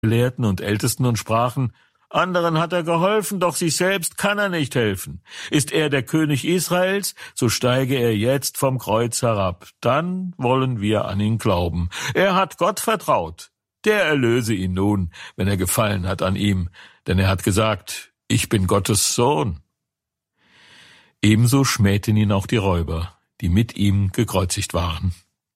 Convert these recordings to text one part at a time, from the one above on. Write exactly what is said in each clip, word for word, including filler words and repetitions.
Schriftgelehrten und Ältesten und sprachen: Anderen hat er geholfen, doch sich selbst kann er nicht helfen. Ist er der König Israels, so steige er jetzt vom Kreuz herab. Dann wollen wir an ihn glauben. Er hat Gott vertraut. Der erlöse ihn nun, wenn er gefallen hat an ihm. Denn er hat gesagt: Ich bin Gottes Sohn. Ebenso schmähten ihn auch die Räuber, die mit ihm gekreuzigt waren.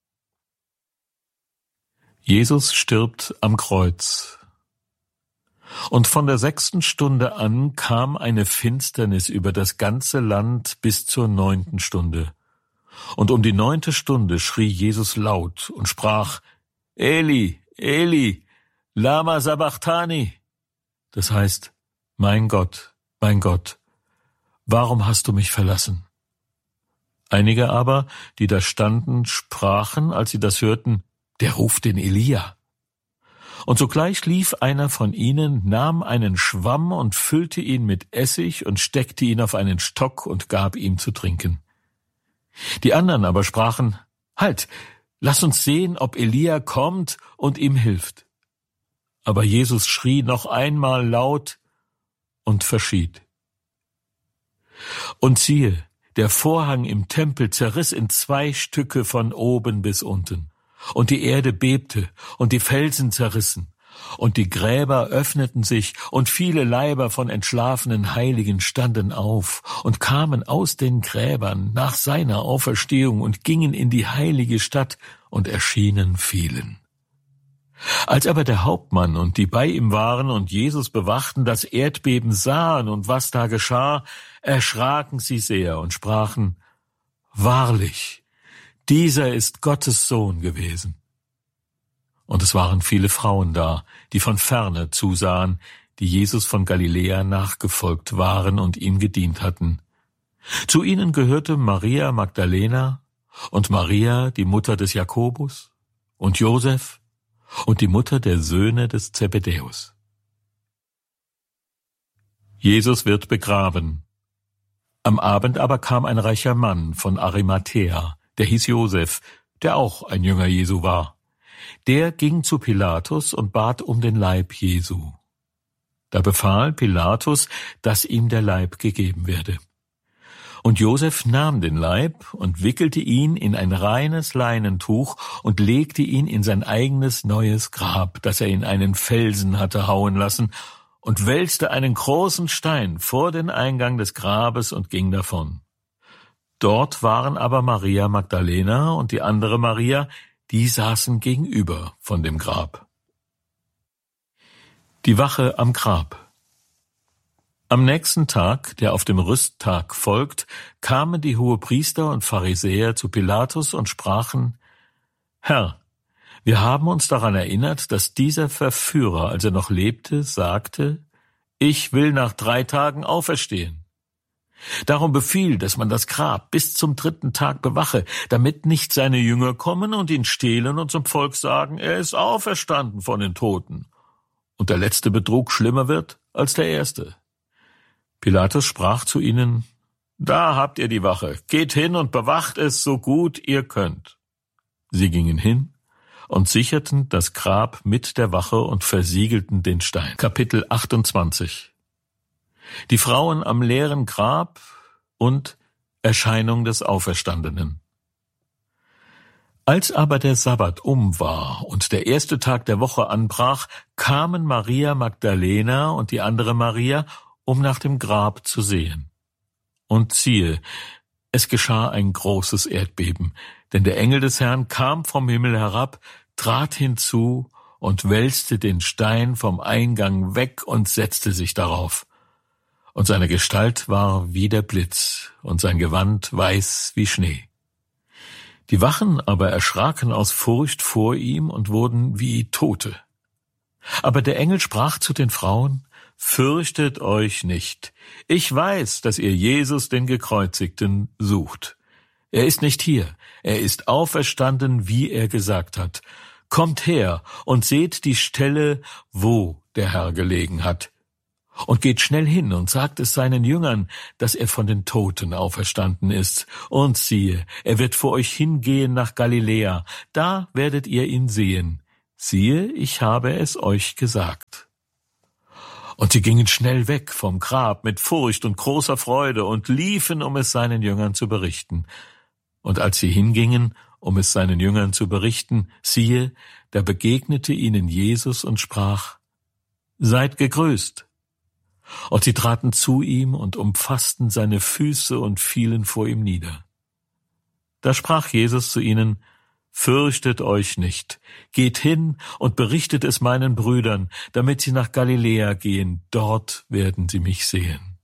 Jesus stirbt am Kreuz. Und von der sechsten Stunde an kam eine Finsternis über das ganze Land bis zur neunten Stunde. Und um die neunte Stunde schrie Jesus laut und sprach: Eli, Eli, lama sabachthani. Das heißt: Mein Gott, mein Gott, warum hast du mich verlassen? Einige aber, die da standen, sprachen, als sie das hörten: Der ruft den Elia. Und sogleich lief einer von ihnen, nahm einen Schwamm und füllte ihn mit Essig und steckte ihn auf einen Stock und gab ihm zu trinken. Die anderen aber sprachen: Halt, lass uns sehen, ob Elia kommt und ihm hilft. Aber Jesus schrie noch einmal laut und verschied. Und siehe, der Vorhang im Tempel zerriss in zwei Stücke von oben bis unten. Und die Erde bebte, und die Felsen zerrissen, und die Gräber öffneten sich, und viele Leiber von entschlafenen Heiligen standen auf und kamen aus den Gräbern nach seiner Auferstehung und gingen in die heilige Stadt und erschienen vielen. Als aber der Hauptmann und die bei ihm waren und Jesus bewachten, das Erdbeben sahen und was da geschah, erschraken sie sehr und sprachen: Wahrlich, dieser ist Gottes Sohn gewesen. Und es waren viele Frauen da, die von ferne zusahen, die Jesus von Galiläa nachgefolgt waren und ihm gedient hatten. Zu ihnen gehörte Maria Magdalena und Maria, die Mutter des Jakobus, und Josef und die Mutter der Söhne des Zebedäus. Jesus wird begraben. Am Abend aber kam ein reicher Mann von Arimathäa, der hieß Josef, der auch ein Jünger Jesu war. Der ging zu Pilatus und bat um den Leib Jesu. Da befahl Pilatus, dass ihm der Leib gegeben werde. Und Josef nahm den Leib und wickelte ihn in ein reines Leinentuch und legte ihn in sein eigenes neues Grab, das er in einen Felsen hatte hauen lassen, und wälzte einen großen Stein vor den Eingang des Grabes und ging davon. Dort waren aber Maria Magdalena und die andere Maria, die saßen gegenüber von dem Grab. Die Wache am Grab. Am nächsten Tag, der auf dem Rüsttag folgt, kamen die Hohepriester und Pharisäer zu Pilatus und sprachen: Herr, wir haben uns daran erinnert, dass dieser Verführer, als er noch lebte, sagte: Ich will nach drei Tagen auferstehen. Darum befiehl, dass man das Grab bis zum dritten Tag bewache, damit nicht seine Jünger kommen und ihn stehlen und zum Volk sagen: Er ist auferstanden von den Toten, und der letzte Betrug schlimmer wird als der erste. Pilatus sprach zu ihnen: Da habt ihr die Wache, geht hin und bewacht es so gut ihr könnt. Sie gingen hin und sicherten das Grab mit der Wache und versiegelten den Stein. Kapitel achtundzwanzig. Die Frauen am leeren Grab und Erscheinung des Auferstandenen. Als aber der Sabbat um war und der erste Tag der Woche anbrach, kamen Maria Magdalena und die andere Maria, um nach dem Grab zu sehen. Und siehe, es geschah ein großes Erdbeben, denn der Engel des Herrn kam vom Himmel herab, trat hinzu und wälzte den Stein vom Eingang weg und setzte sich darauf. Und seine Gestalt war wie der Blitz und sein Gewand weiß wie Schnee. Die Wachen aber erschraken aus Furcht vor ihm und wurden wie Tote. Aber der Engel sprach zu den Frauen: Fürchtet euch nicht. Ich weiß, dass ihr Jesus, den Gekreuzigten, sucht. Er ist nicht hier. Er ist auferstanden, wie er gesagt hat. Kommt her und seht die Stelle, wo der Herr gelegen hat. Und geht schnell hin und sagt es seinen Jüngern, dass er von den Toten auferstanden ist. Und siehe, er wird vor euch hingehen nach Galiläa. Da werdet ihr ihn sehen. siehe, ich habe es euch gesagt. Und sie gingen schnell weg vom Grab mit Furcht und großer Freude und liefen, um es seinen Jüngern zu berichten. Und als sie hingingen, um es seinen Jüngern zu berichten, siehe, da begegnete ihnen Jesus und sprach: Seid gegrüßt. Und sie traten zu ihm und umfassten seine Füße und fielen vor ihm nieder. Da sprach Jesus zu ihnen: Fürchtet euch nicht, geht hin und berichtet es meinen Brüdern, damit sie nach Galiläa gehen, dort werden sie mich sehen.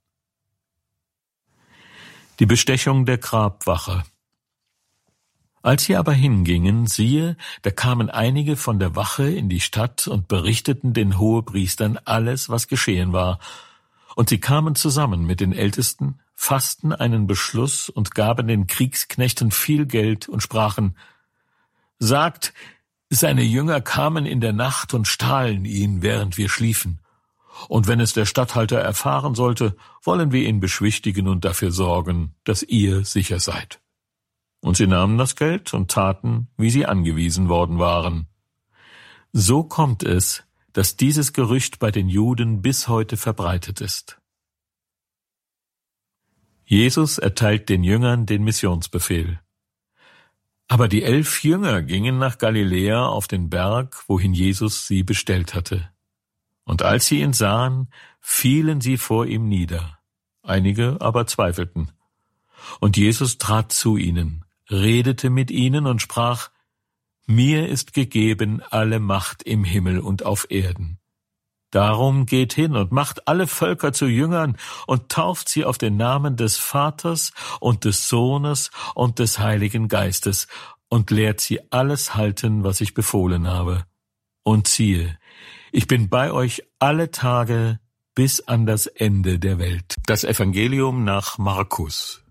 Die Bestechung der Grabwache. Als sie aber hingingen, siehe, da kamen einige von der Wache in die Stadt und berichteten den Hohepriestern alles, was geschehen war. Und sie kamen zusammen mit den Ältesten, fassten einen Beschluss und gaben den Kriegsknechten viel Geld und sprachen: Sagt, seine Jünger kamen in der Nacht und stahlen ihn, während wir schliefen. Und wenn es der Statthalter erfahren sollte, wollen wir ihn beschwichtigen und dafür sorgen, dass ihr sicher seid. Und sie nahmen das Geld und taten, wie sie angewiesen worden waren. So kommt es, dass dieses Gerücht bei den Juden bis heute verbreitet ist. Jesus erteilt den Jüngern den Missionsbefehl. Aber die elf Jünger gingen nach Galiläa auf den Berg, wohin Jesus sie bestellt hatte. Und als sie ihn sahen, fielen sie vor ihm nieder. Einige aber zweifelten. Und Jesus trat zu ihnen, redete mit ihnen und sprach: Mir ist gegeben alle Macht im Himmel und auf Erden. Darum geht hin und macht alle Völker zu Jüngern und tauft sie auf den Namen des Vaters und des Sohnes und des Heiligen Geistes und lehrt sie alles halten, was ich befohlen habe. Und siehe, ich bin bei euch alle Tage bis an das Ende der Welt. Das Evangelium nach Markus.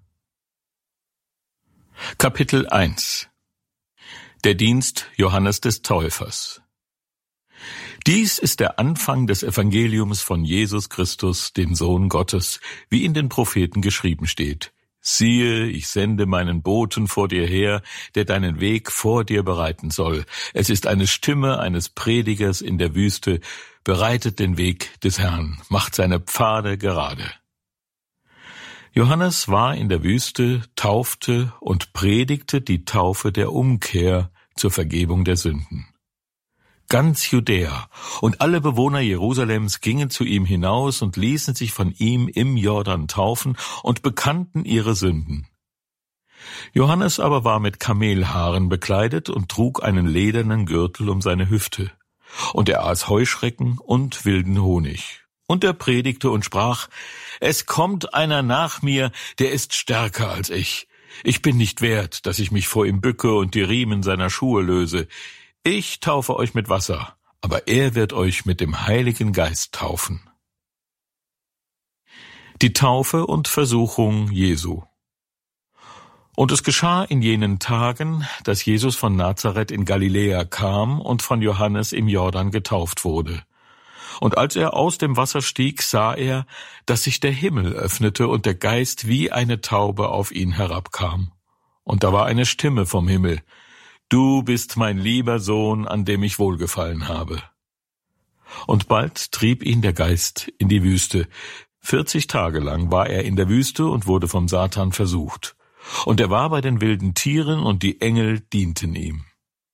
Kapitel eins. Der Dienst Johannes des Täufers. Dies ist der Anfang des Evangeliums von Jesus Christus, dem Sohn Gottes, wie in den Propheten geschrieben steht. Siehe, ich sende meinen Boten vor dir her, der deinen Weg vor dir bereiten soll. Es ist eine Stimme eines Predigers in der Wüste, bereitet den Weg des Herrn, macht seine Pfade gerade. Johannes war in der Wüste, taufte und predigte die Taufe der Umkehr zur Vergebung der Sünden. Ganz Judäa und alle Bewohner Jerusalems gingen zu ihm hinaus und ließen sich von ihm im Jordan taufen und bekannten ihre Sünden. Johannes aber war mit Kamelhaaren bekleidet und trug einen ledernen Gürtel um seine Hüfte. Und er aß Heuschrecken und wilden Honig. Und er predigte und sprach: Es kommt einer nach mir, der ist stärker als ich. Ich bin nicht wert, dass ich mich vor ihm bücke und die Riemen seiner Schuhe löse. Ich taufe euch mit Wasser, aber er wird euch mit dem Heiligen Geist taufen. Die Taufe und Versuchung Jesu. Und es geschah in jenen Tagen, dass Jesus von Nazareth in Galiläa kam und von Johannes im Jordan getauft wurde. Und als er aus dem Wasser stieg, sah er, dass sich der Himmel öffnete und der Geist wie eine Taube auf ihn herabkam. Und da war eine Stimme vom Himmel: Du bist mein lieber Sohn, an dem ich wohlgefallen habe. Und bald trieb ihn der Geist in die Wüste. Vierzig Tage lang war er in der Wüste und wurde vom Satan versucht. Und er war bei den wilden Tieren, und die Engel dienten ihm.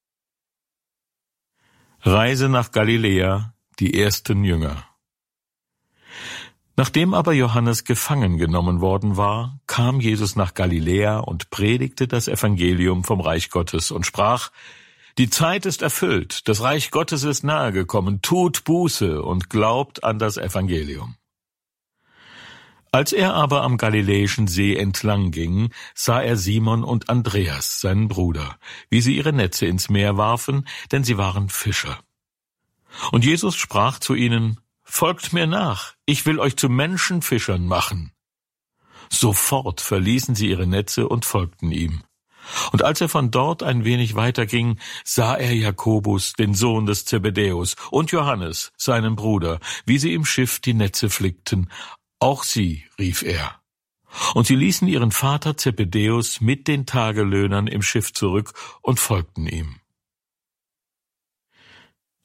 Reise nach Galiläa, die ersten Jünger. Nachdem aber Johannes gefangen genommen worden war, kam Jesus nach Galiläa und predigte das Evangelium vom Reich Gottes und sprach: Die Zeit ist erfüllt, das Reich Gottes ist nahegekommen, tut Buße und glaubt an das Evangelium. Als er aber am Galiläischen See entlang ging, sah er Simon und Andreas, seinen Bruder, wie sie ihre Netze ins Meer warfen, denn sie waren Fischer. Und Jesus sprach zu ihnen: Folgt mir nach, ich will euch zu Menschenfischern machen. Sofort verließen sie ihre Netze und folgten ihm. Und als er von dort ein wenig weiterging, sah er Jakobus, den Sohn des Zebedäus, und Johannes, seinen Bruder, wie sie im Schiff die Netze flickten. Auch sie, rief er. Und sie ließen ihren Vater Zebedäus mit den Tagelöhnern im Schiff zurück und folgten ihm.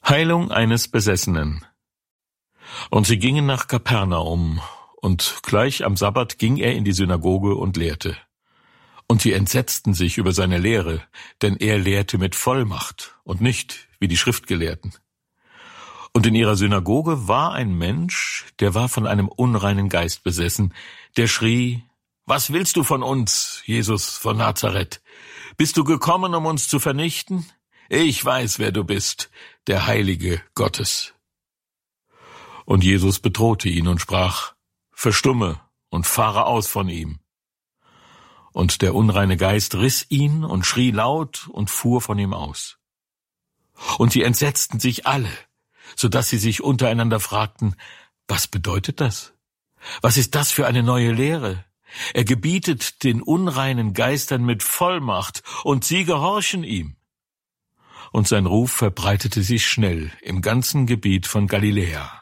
Heilung eines Besessenen. Und sie gingen nach Kapernaum, und gleich am Sabbat ging er in die Synagoge und lehrte. Und sie entsetzten sich über seine Lehre, denn er lehrte mit Vollmacht und nicht wie die Schriftgelehrten. Und in ihrer Synagoge war ein Mensch, der war von einem unreinen Geist besessen, der schrie: Was willst du von uns, Jesus von Nazareth? Bist du gekommen, um uns zu vernichten? Ich weiß, wer du bist, der Heilige Gottes. Und Jesus bedrohte ihn und sprach: Verstumme und fahre aus von ihm. Und der unreine Geist riss ihn und schrie laut und fuhr von ihm aus. Und sie entsetzten sich alle, so dass sie sich untereinander fragten: Was bedeutet das? Was ist das für eine neue Lehre? Er gebietet den unreinen Geistern mit Vollmacht, und sie gehorchen ihm. Und sein Ruf verbreitete sich schnell im ganzen Gebiet von Galiläa.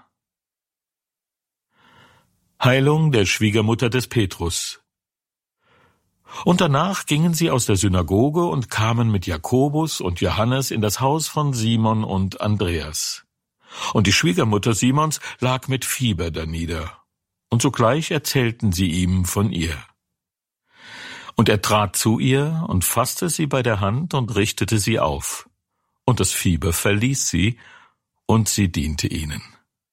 Heilung der Schwiegermutter des Petrus. Und danach gingen sie aus der Synagoge und kamen mit Jakobus und Johannes in das Haus von Simon und Andreas. Und die Schwiegermutter Simons lag mit Fieber danieder, und sogleich erzählten sie ihm von ihr. Und er trat zu ihr und fasste sie bei der Hand und richtete sie auf. Und das Fieber verließ sie, und sie diente ihnen.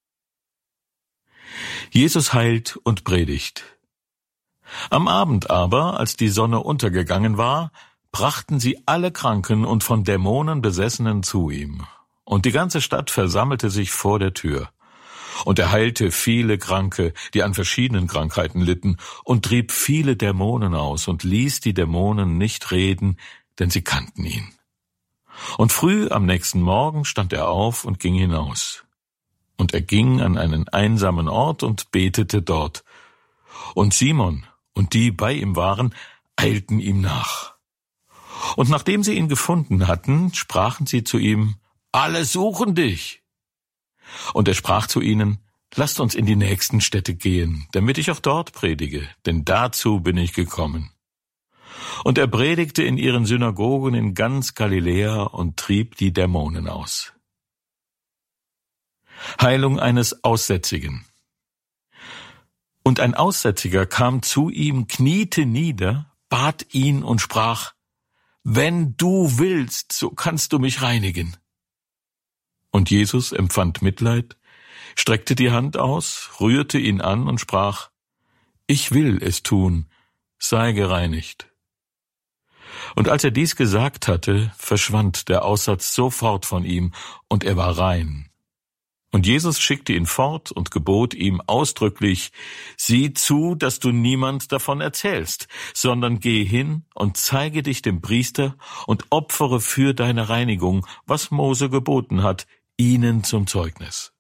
Jesus heilt und predigt. Am Abend aber, als die Sonne untergegangen war, brachten sie alle Kranken und von Dämonen Besessenen zu ihm. Und die ganze Stadt versammelte sich vor der Tür. Und er heilte viele Kranke, die an verschiedenen Krankheiten litten, und trieb viele Dämonen aus und ließ die Dämonen nicht reden, denn sie kannten ihn. Und früh am nächsten Morgen stand er auf und ging hinaus. Und er ging an einen einsamen Ort und betete dort. Und Simon und die bei ihm waren, eilten ihm nach. Und nachdem sie ihn gefunden hatten, sprachen sie zu ihm: Alle suchen dich. Und er sprach zu ihnen: Lasst uns in die nächsten Städte gehen, damit ich auch dort predige, denn dazu bin ich gekommen. Und er predigte in ihren Synagogen in ganz Galiläa und trieb die Dämonen aus. Heilung eines Aussätzigen. Und ein Aussätziger kam zu ihm, kniete nieder, bat ihn und sprach: Wenn du willst, so kannst du mich reinigen. Und Jesus empfand Mitleid, streckte die Hand aus, rührte ihn an und sprach: Ich will es tun, sei gereinigt. Und als er dies gesagt hatte, verschwand der Aussatz sofort von ihm, und er war rein. Und Jesus schickte ihn fort und gebot ihm ausdrücklich: Sieh zu, dass du niemand davon erzählst, sondern geh hin und zeige dich dem Priester und opfere für deine Reinigung, was Mose geboten hat, ihnen zum Zeugnis.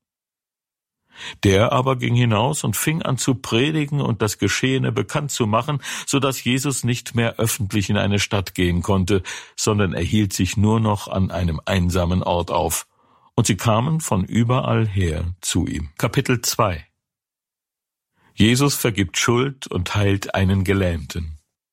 Der aber ging hinaus und fing an zu predigen und das Geschehene bekannt zu machen, so dass Jesus nicht mehr öffentlich in eine Stadt gehen konnte, sondern er hielt sich nur noch an einem einsamen Ort auf. Und sie kamen von überall her zu ihm. Kapitel zwei. Jesus vergibt Schuld und heilt einen Gelähmten.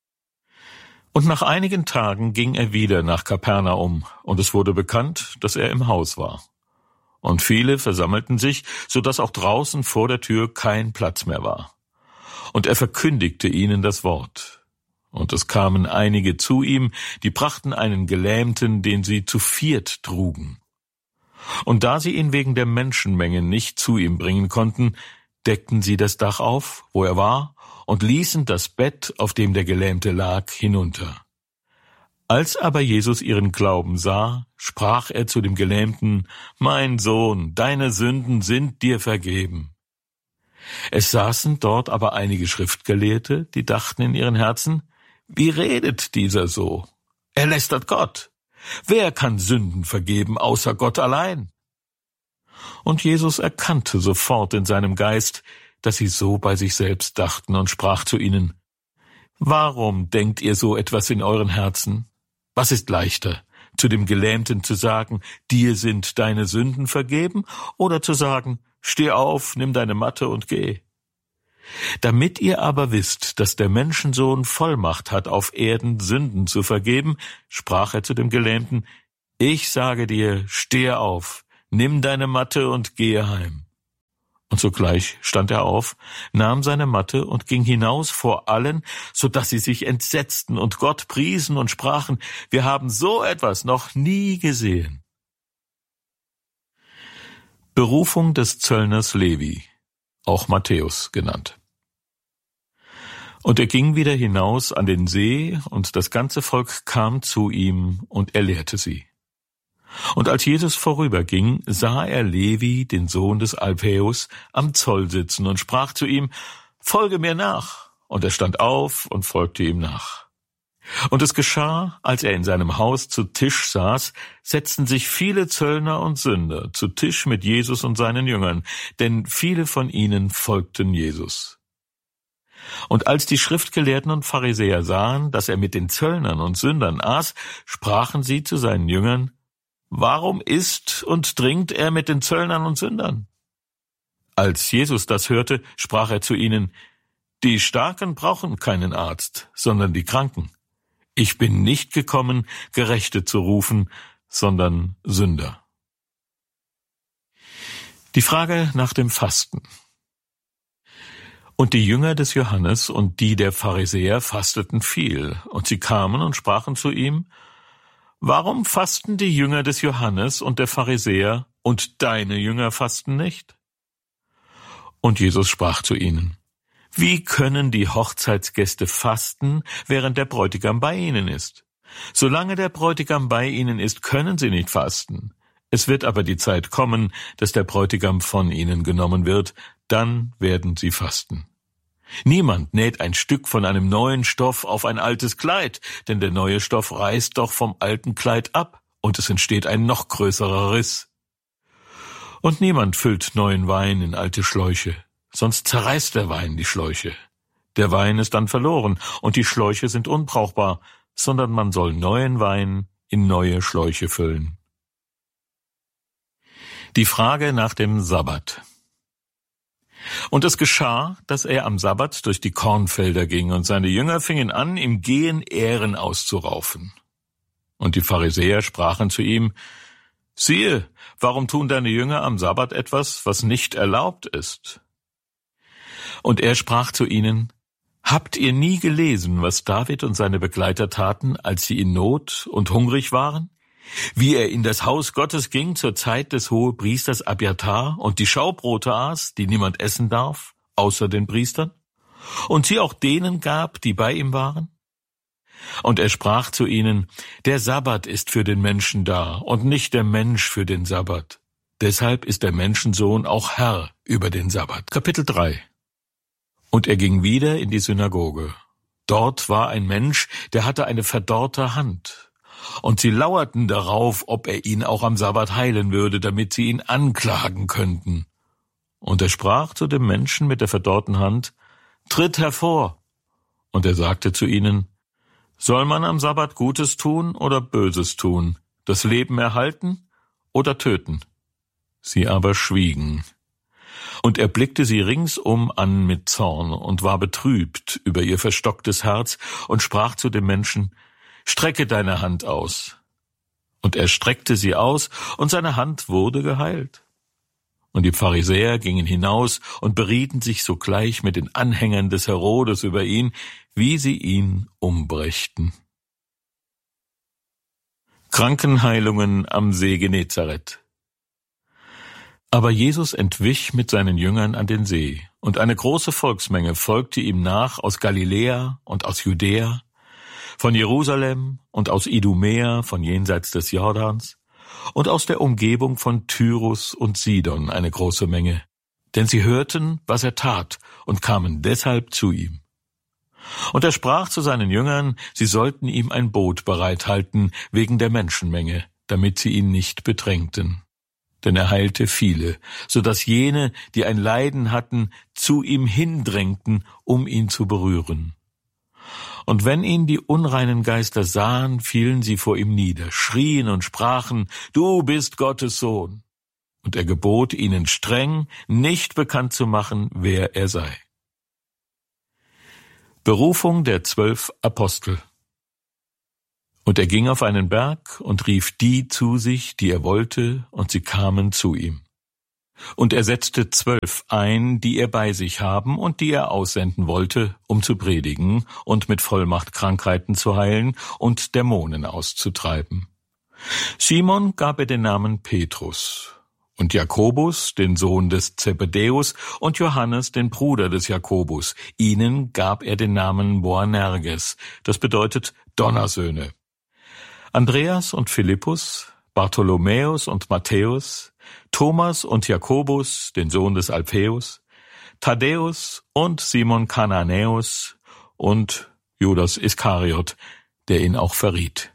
Und nach einigen Tagen ging er wieder nach Kapernaum, und es wurde bekannt, dass er im Haus war. Und viele versammelten sich, so dass auch draußen vor der Tür kein Platz mehr war. Und er verkündigte ihnen das Wort. Und es kamen einige zu ihm, die brachten einen Gelähmten, den sie zu viert trugen. Und da sie ihn wegen der Menschenmenge nicht zu ihm bringen konnten, deckten sie das Dach auf, wo er war, und ließen das Bett, auf dem der Gelähmte lag, hinunter. Als aber Jesus ihren Glauben sah, sprach er zu dem Gelähmten: Mein Sohn, deine Sünden sind dir vergeben. Es saßen dort aber einige Schriftgelehrte, die dachten in ihren Herzen: Wie redet dieser so? Er lästert Gott. Wer kann Sünden vergeben, außer Gott allein? Und Jesus erkannte sofort in seinem Geist, dass sie so bei sich selbst dachten, und sprach zu ihnen: Warum denkt ihr so etwas in euren Herzen? Was ist leichter, zu dem Gelähmten zu sagen: Dir sind deine Sünden vergeben, oder zu sagen: Steh auf, nimm deine Matte und geh? Damit ihr aber wisst, dass der Menschensohn Vollmacht hat, auf Erden Sünden zu vergeben, sprach er zu dem Gelähmten: Ich sage dir, steh auf, nimm deine Matte und gehe heim. Und sogleich stand er auf, nahm seine Matte und ging hinaus vor allen, so dass sie sich entsetzten und Gott priesen und sprachen, wir haben so etwas noch nie gesehen. Berufung des Zöllners Levi, auch Matthäus genannt. Und er ging wieder hinaus an den See, und das ganze Volk kam zu ihm, und er lehrte sie. Und als Jesus vorüberging, sah er Levi, den Sohn des Alphaeus, am Zoll sitzen und sprach zu ihm, »Folge mir nach!« Und er stand auf und folgte ihm nach. Und es geschah, als er in seinem Haus zu Tisch saß, setzten sich viele Zöllner und Sünder zu Tisch mit Jesus und seinen Jüngern, denn viele von ihnen folgten Jesus. Und als die Schriftgelehrten und Pharisäer sahen, dass er mit den Zöllnern und Sündern aß, sprachen sie zu seinen Jüngern, »Warum isst und trinkt er mit den Zöllnern und Sündern?« Als Jesus das hörte, sprach er zu ihnen, »Die Starken brauchen keinen Arzt, sondern die Kranken. Ich bin nicht gekommen, Gerechte zu rufen, sondern Sünder.« Die Frage nach dem Fasten. Und die Jünger des Johannes und die der Pharisäer fasteten viel, und sie kamen und sprachen zu ihm, »Warum fasten die Jünger des Johannes und der Pharisäer, und deine Jünger fasten nicht?« Und Jesus sprach zu ihnen, »Wie können die Hochzeitsgäste fasten, während der Bräutigam bei ihnen ist? Solange der Bräutigam bei ihnen ist, können sie nicht fasten. Es wird aber die Zeit kommen, dass der Bräutigam von ihnen genommen wird, dann werden sie fasten. Niemand näht ein Stück von einem neuen Stoff auf ein altes Kleid, denn der neue Stoff reißt doch vom alten Kleid ab, und es entsteht ein noch größerer Riss. Und niemand füllt neuen Wein in alte Schläuche, sonst zerreißt der Wein die Schläuche. Der Wein ist dann verloren, und die Schläuche sind unbrauchbar, sondern man soll neuen Wein in neue Schläuche füllen. Die Frage nach dem Sabbat. Und es geschah, dass er am Sabbat durch die Kornfelder ging, und seine Jünger fingen an, im Gehen Ähren auszuraufen. Und die Pharisäer sprachen zu ihm, »Siehe, warum tun deine Jünger am Sabbat etwas, was nicht erlaubt ist?« Und er sprach zu ihnen, »Habt ihr nie gelesen, was David und seine Begleiter taten, als sie in Not und hungrig waren? Wie er in das Haus Gottes ging zur Zeit des Hohepriesters Abjatar und die Schaubrote aß, die niemand essen darf, außer den Priestern, und sie auch denen gab, die bei ihm waren? Und er sprach zu ihnen, der Sabbat ist für den Menschen da und nicht der Mensch für den Sabbat. Deshalb ist der Menschensohn auch Herr über den Sabbat. Kapitel drei. Und er ging wieder in die Synagoge. Dort war ein Mensch, der hatte eine verdorrte Hand. Und sie lauerten darauf, ob er ihn auch am Sabbat heilen würde, damit sie ihn anklagen könnten. Und er sprach zu dem Menschen mit der verdorrten Hand, »Tritt hervor!« Und er sagte zu ihnen, »Soll man am Sabbat Gutes tun oder Böses tun, das Leben erhalten oder töten?« Sie aber schwiegen. Und er blickte sie ringsum an mit Zorn und war betrübt über ihr verstocktes Herz und sprach zu dem Menschen, »Strecke deine Hand aus.« Und er streckte sie aus, und seine Hand wurde geheilt. Und die Pharisäer gingen hinaus und berieten sich sogleich mit den Anhängern des Herodes über ihn, wie sie ihn umbrächten. Krankenheilungen am See Genezareth. Aber Jesus entwich mit seinen Jüngern an den See, und eine große Volksmenge folgte ihm nach aus Galiläa und aus Judäa, von Jerusalem und aus Idumea, von jenseits des Jordans, und aus der Umgebung von Tyrus und Sidon eine große Menge, denn sie hörten, was er tat, und kamen deshalb zu ihm. Und er sprach zu seinen Jüngern, sie sollten ihm ein Boot bereithalten wegen der Menschenmenge, damit sie ihn nicht bedrängten. Denn er heilte viele, so dass jene, die ein Leiden hatten, zu ihm hindrängten, um ihn zu berühren. Und wenn ihn die unreinen Geister sahen, fielen sie vor ihm nieder, schrien und sprachen, »Du bist Gottes Sohn!« Und er gebot ihnen streng, nicht bekannt zu machen, wer er sei. Berufung der zwölf Apostel. Und er ging auf einen Berg und rief die zu sich, die er wollte, und sie kamen zu ihm. Und er setzte zwölf ein, die er bei sich haben und die er aussenden wollte, um zu predigen und mit Vollmacht Krankheiten zu heilen und Dämonen auszutreiben. Simon gab er den Namen Petrus, und Jakobus, den Sohn des Zebedäus, und Johannes, den Bruder des Jakobus. Ihnen gab er den Namen Boanerges, das bedeutet Donnersöhne. Andreas und Philippus, Bartholomäus und Matthäus, Thomas und Jakobus, den Sohn des Alpheus, Thaddäus und Simon Kananäus und Judas Iskariot, der ihn auch verriet.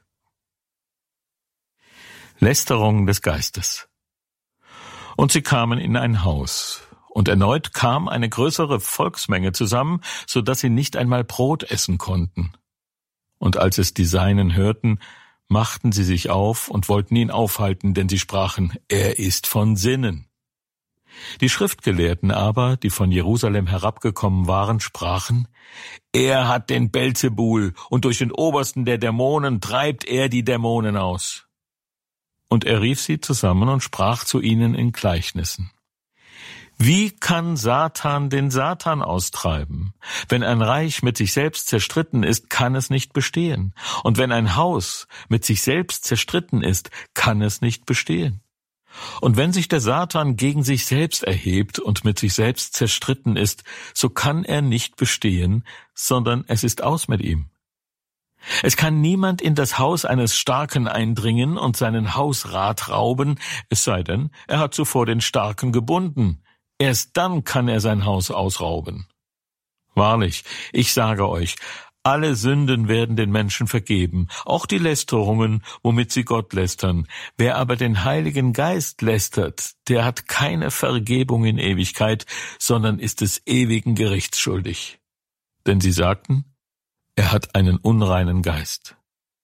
Lästerung des Geistes. Und sie kamen in ein Haus, und erneut kam eine größere Volksmenge zusammen, so dass sie nicht einmal Brot essen konnten. Und als es die Seinen hörten, machten sie sich auf und wollten ihn aufhalten, denn sie sprachen, er ist von Sinnen. Die Schriftgelehrten aber, die von Jerusalem herabgekommen waren, sprachen, er hat den Belzebul, und durch den Obersten der Dämonen treibt er die Dämonen aus. Und er rief sie zusammen und sprach zu ihnen in Gleichnissen. Wie kann Satan den Satan austreiben? Wenn ein Reich mit sich selbst zerstritten ist, kann es nicht bestehen. Und wenn ein Haus mit sich selbst zerstritten ist, kann es nicht bestehen. Und wenn sich der Satan gegen sich selbst erhebt und mit sich selbst zerstritten ist, so kann er nicht bestehen, sondern es ist aus mit ihm. Es kann niemand in das Haus eines Starken eindringen und seinen Hausrat rauben, es sei denn, er hat zuvor den Starken gebunden. Erst dann kann er sein Haus ausrauben. Wahrlich, ich sage euch, alle Sünden werden den Menschen vergeben, auch die Lästerungen, womit sie Gott lästern. Wer aber den Heiligen Geist lästert, der hat keine Vergebung in Ewigkeit, sondern ist des ewigen Gerichts schuldig. Denn sie sagten, er hat einen unreinen Geist.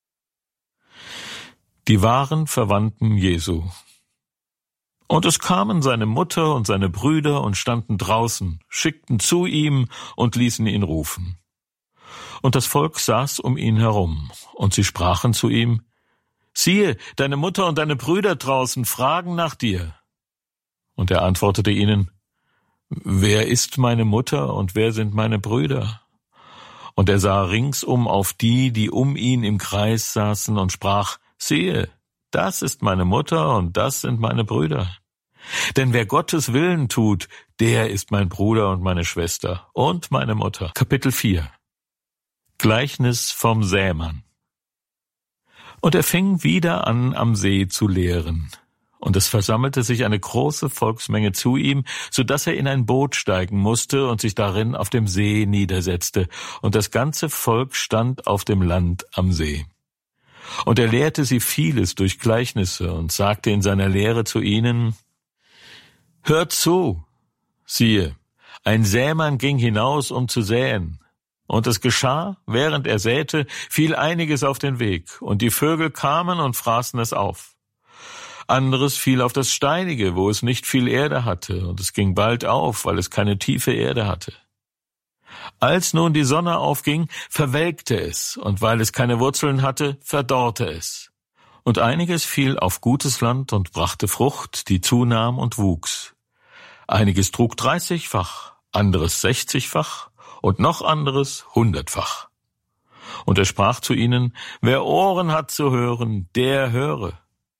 Die wahren Verwandten Jesu. Und es kamen seine Mutter und seine Brüder und standen draußen, schickten zu ihm und ließen ihn rufen. Und das Volk saß um ihn herum, und sie sprachen zu ihm, siehe, deine Mutter und deine Brüder draußen fragen nach dir. Und er antwortete ihnen, wer ist meine Mutter und wer sind meine Brüder? Und er sah ringsum auf die, die um ihn im Kreis saßen, und sprach, siehe, das ist meine Mutter und das sind meine Brüder. Denn wer Gottes Willen tut, der ist mein Bruder und meine Schwester und meine Mutter. Kapitel vier. Gleichnis vom Sämann. Und er fing wieder an, am See zu lehren. Und es versammelte sich eine große Volksmenge zu ihm, so dass er in ein Boot steigen musste und sich darin auf dem See niedersetzte. Und das ganze Volk stand auf dem Land am See. Und er lehrte sie vieles durch Gleichnisse und sagte in seiner Lehre zu ihnen, hört zu, siehe, ein Sämann ging hinaus, um zu säen. Und es geschah, während er säte, fiel einiges auf den Weg, und die Vögel kamen und fraßen es auf. Anderes fiel auf das Steinige, wo es nicht viel Erde hatte, und es ging bald auf, weil es keine tiefe Erde hatte. Als nun die Sonne aufging, verwelkte es, und weil es keine Wurzeln hatte, verdorrte es. Und einiges fiel auf gutes Land und brachte Frucht, die zunahm und wuchs. Einiges trug dreißigfach, anderes sechzigfach und noch anderes hundertfach. Und er sprach zu ihnen, wer Ohren hat zu hören, der höre.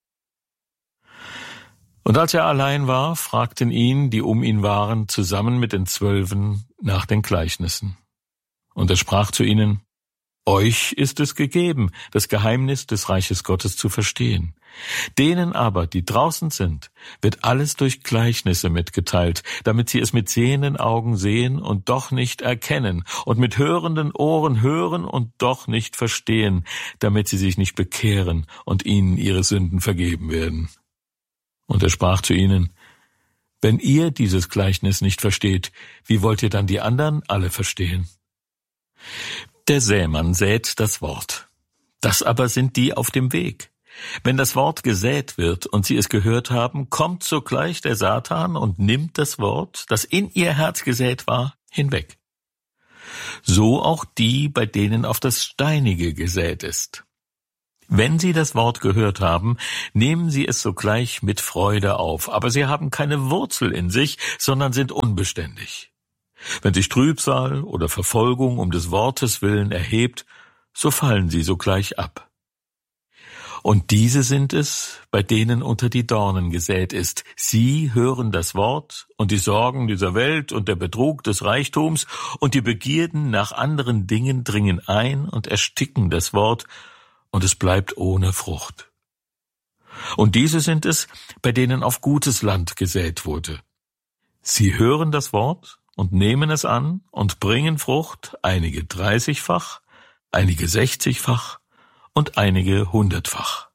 Und als er allein war, fragten ihn, die um ihn waren, zusammen mit den Zwölfen nach den Gleichnissen. Und er sprach zu ihnen, euch ist es gegeben, das Geheimnis des Reiches Gottes zu verstehen. Denen aber, die draußen sind, wird alles durch Gleichnisse mitgeteilt, damit sie es mit sehenden Augen sehen und doch nicht erkennen, und mit hörenden Ohren hören und doch nicht verstehen, damit sie sich nicht bekehren und ihnen ihre Sünden vergeben werden. Und er sprach zu ihnen, wenn ihr dieses Gleichnis nicht versteht, wie wollt ihr dann die anderen alle verstehen? Der Sämann sät das Wort. Das aber sind die auf dem Weg. Wenn das Wort gesät wird und sie es gehört haben, kommt sogleich der Satan und nimmt das Wort, das in ihr Herz gesät war, hinweg. So auch die, bei denen auf das Steinige gesät ist. Wenn Sie das Wort gehört haben, nehmen Sie es sogleich mit Freude auf, aber Sie haben keine Wurzel in sich, sondern sind unbeständig. Wenn sich Trübsal oder Verfolgung um des Wortes willen erhebt, so fallen sie sogleich ab. Und diese sind es, bei denen unter die Dornen gesät ist. Sie hören das Wort, und die Sorgen dieser Welt und der Betrug des Reichtums und die Begierden nach anderen Dingen dringen ein und ersticken das Wort, und es bleibt ohne Frucht. Und diese sind es, bei denen auf gutes Land gesät wurde. Sie hören das Wort und nehmen es an und bringen Frucht, einige dreißigfach, einige sechzigfach und einige hundertfach.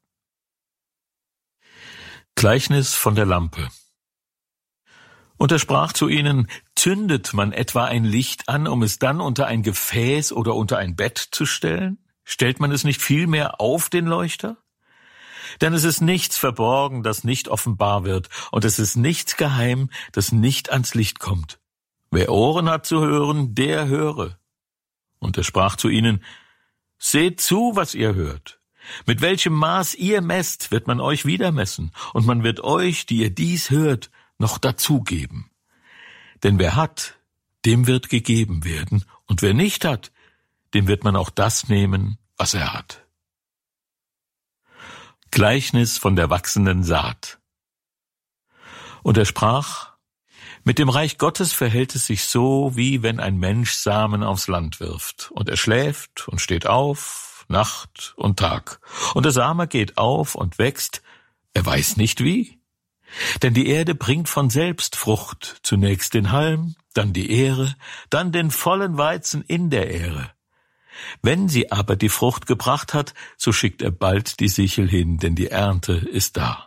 Gleichnis von der Lampe. Und er sprach zu ihnen, zündet man etwa ein Licht an, um es dann unter ein Gefäß oder unter ein Bett zu stellen? Stellt man es nicht vielmehr auf den Leuchter? Denn es ist nichts verborgen, das nicht offenbar wird, und es ist nichts geheim, das nicht ans Licht kommt. Wer Ohren hat zu hören, der höre. Und er sprach zu ihnen, seht zu, was ihr hört. Mit welchem Maß ihr messt, wird man euch wieder messen, und man wird euch, die ihr dies hört, noch dazugeben. Denn wer hat, dem wird gegeben werden, und wer nicht hat, dem wird man auch das nehmen, was er hat. Gleichnis von der wachsenden Saat. Und er sprach, mit dem Reich Gottes verhält es sich so, wie wenn ein Mensch Samen aufs Land wirft, und er schläft und steht auf, Nacht und Tag, und der Same geht auf und wächst, er weiß nicht wie. Denn die Erde bringt von selbst Frucht, zunächst den Halm, dann die Ähre, dann den vollen Weizen in der Ähre. Wenn sie aber die Frucht gebracht hat, so schickt er bald die Sichel hin, denn die Ernte ist da.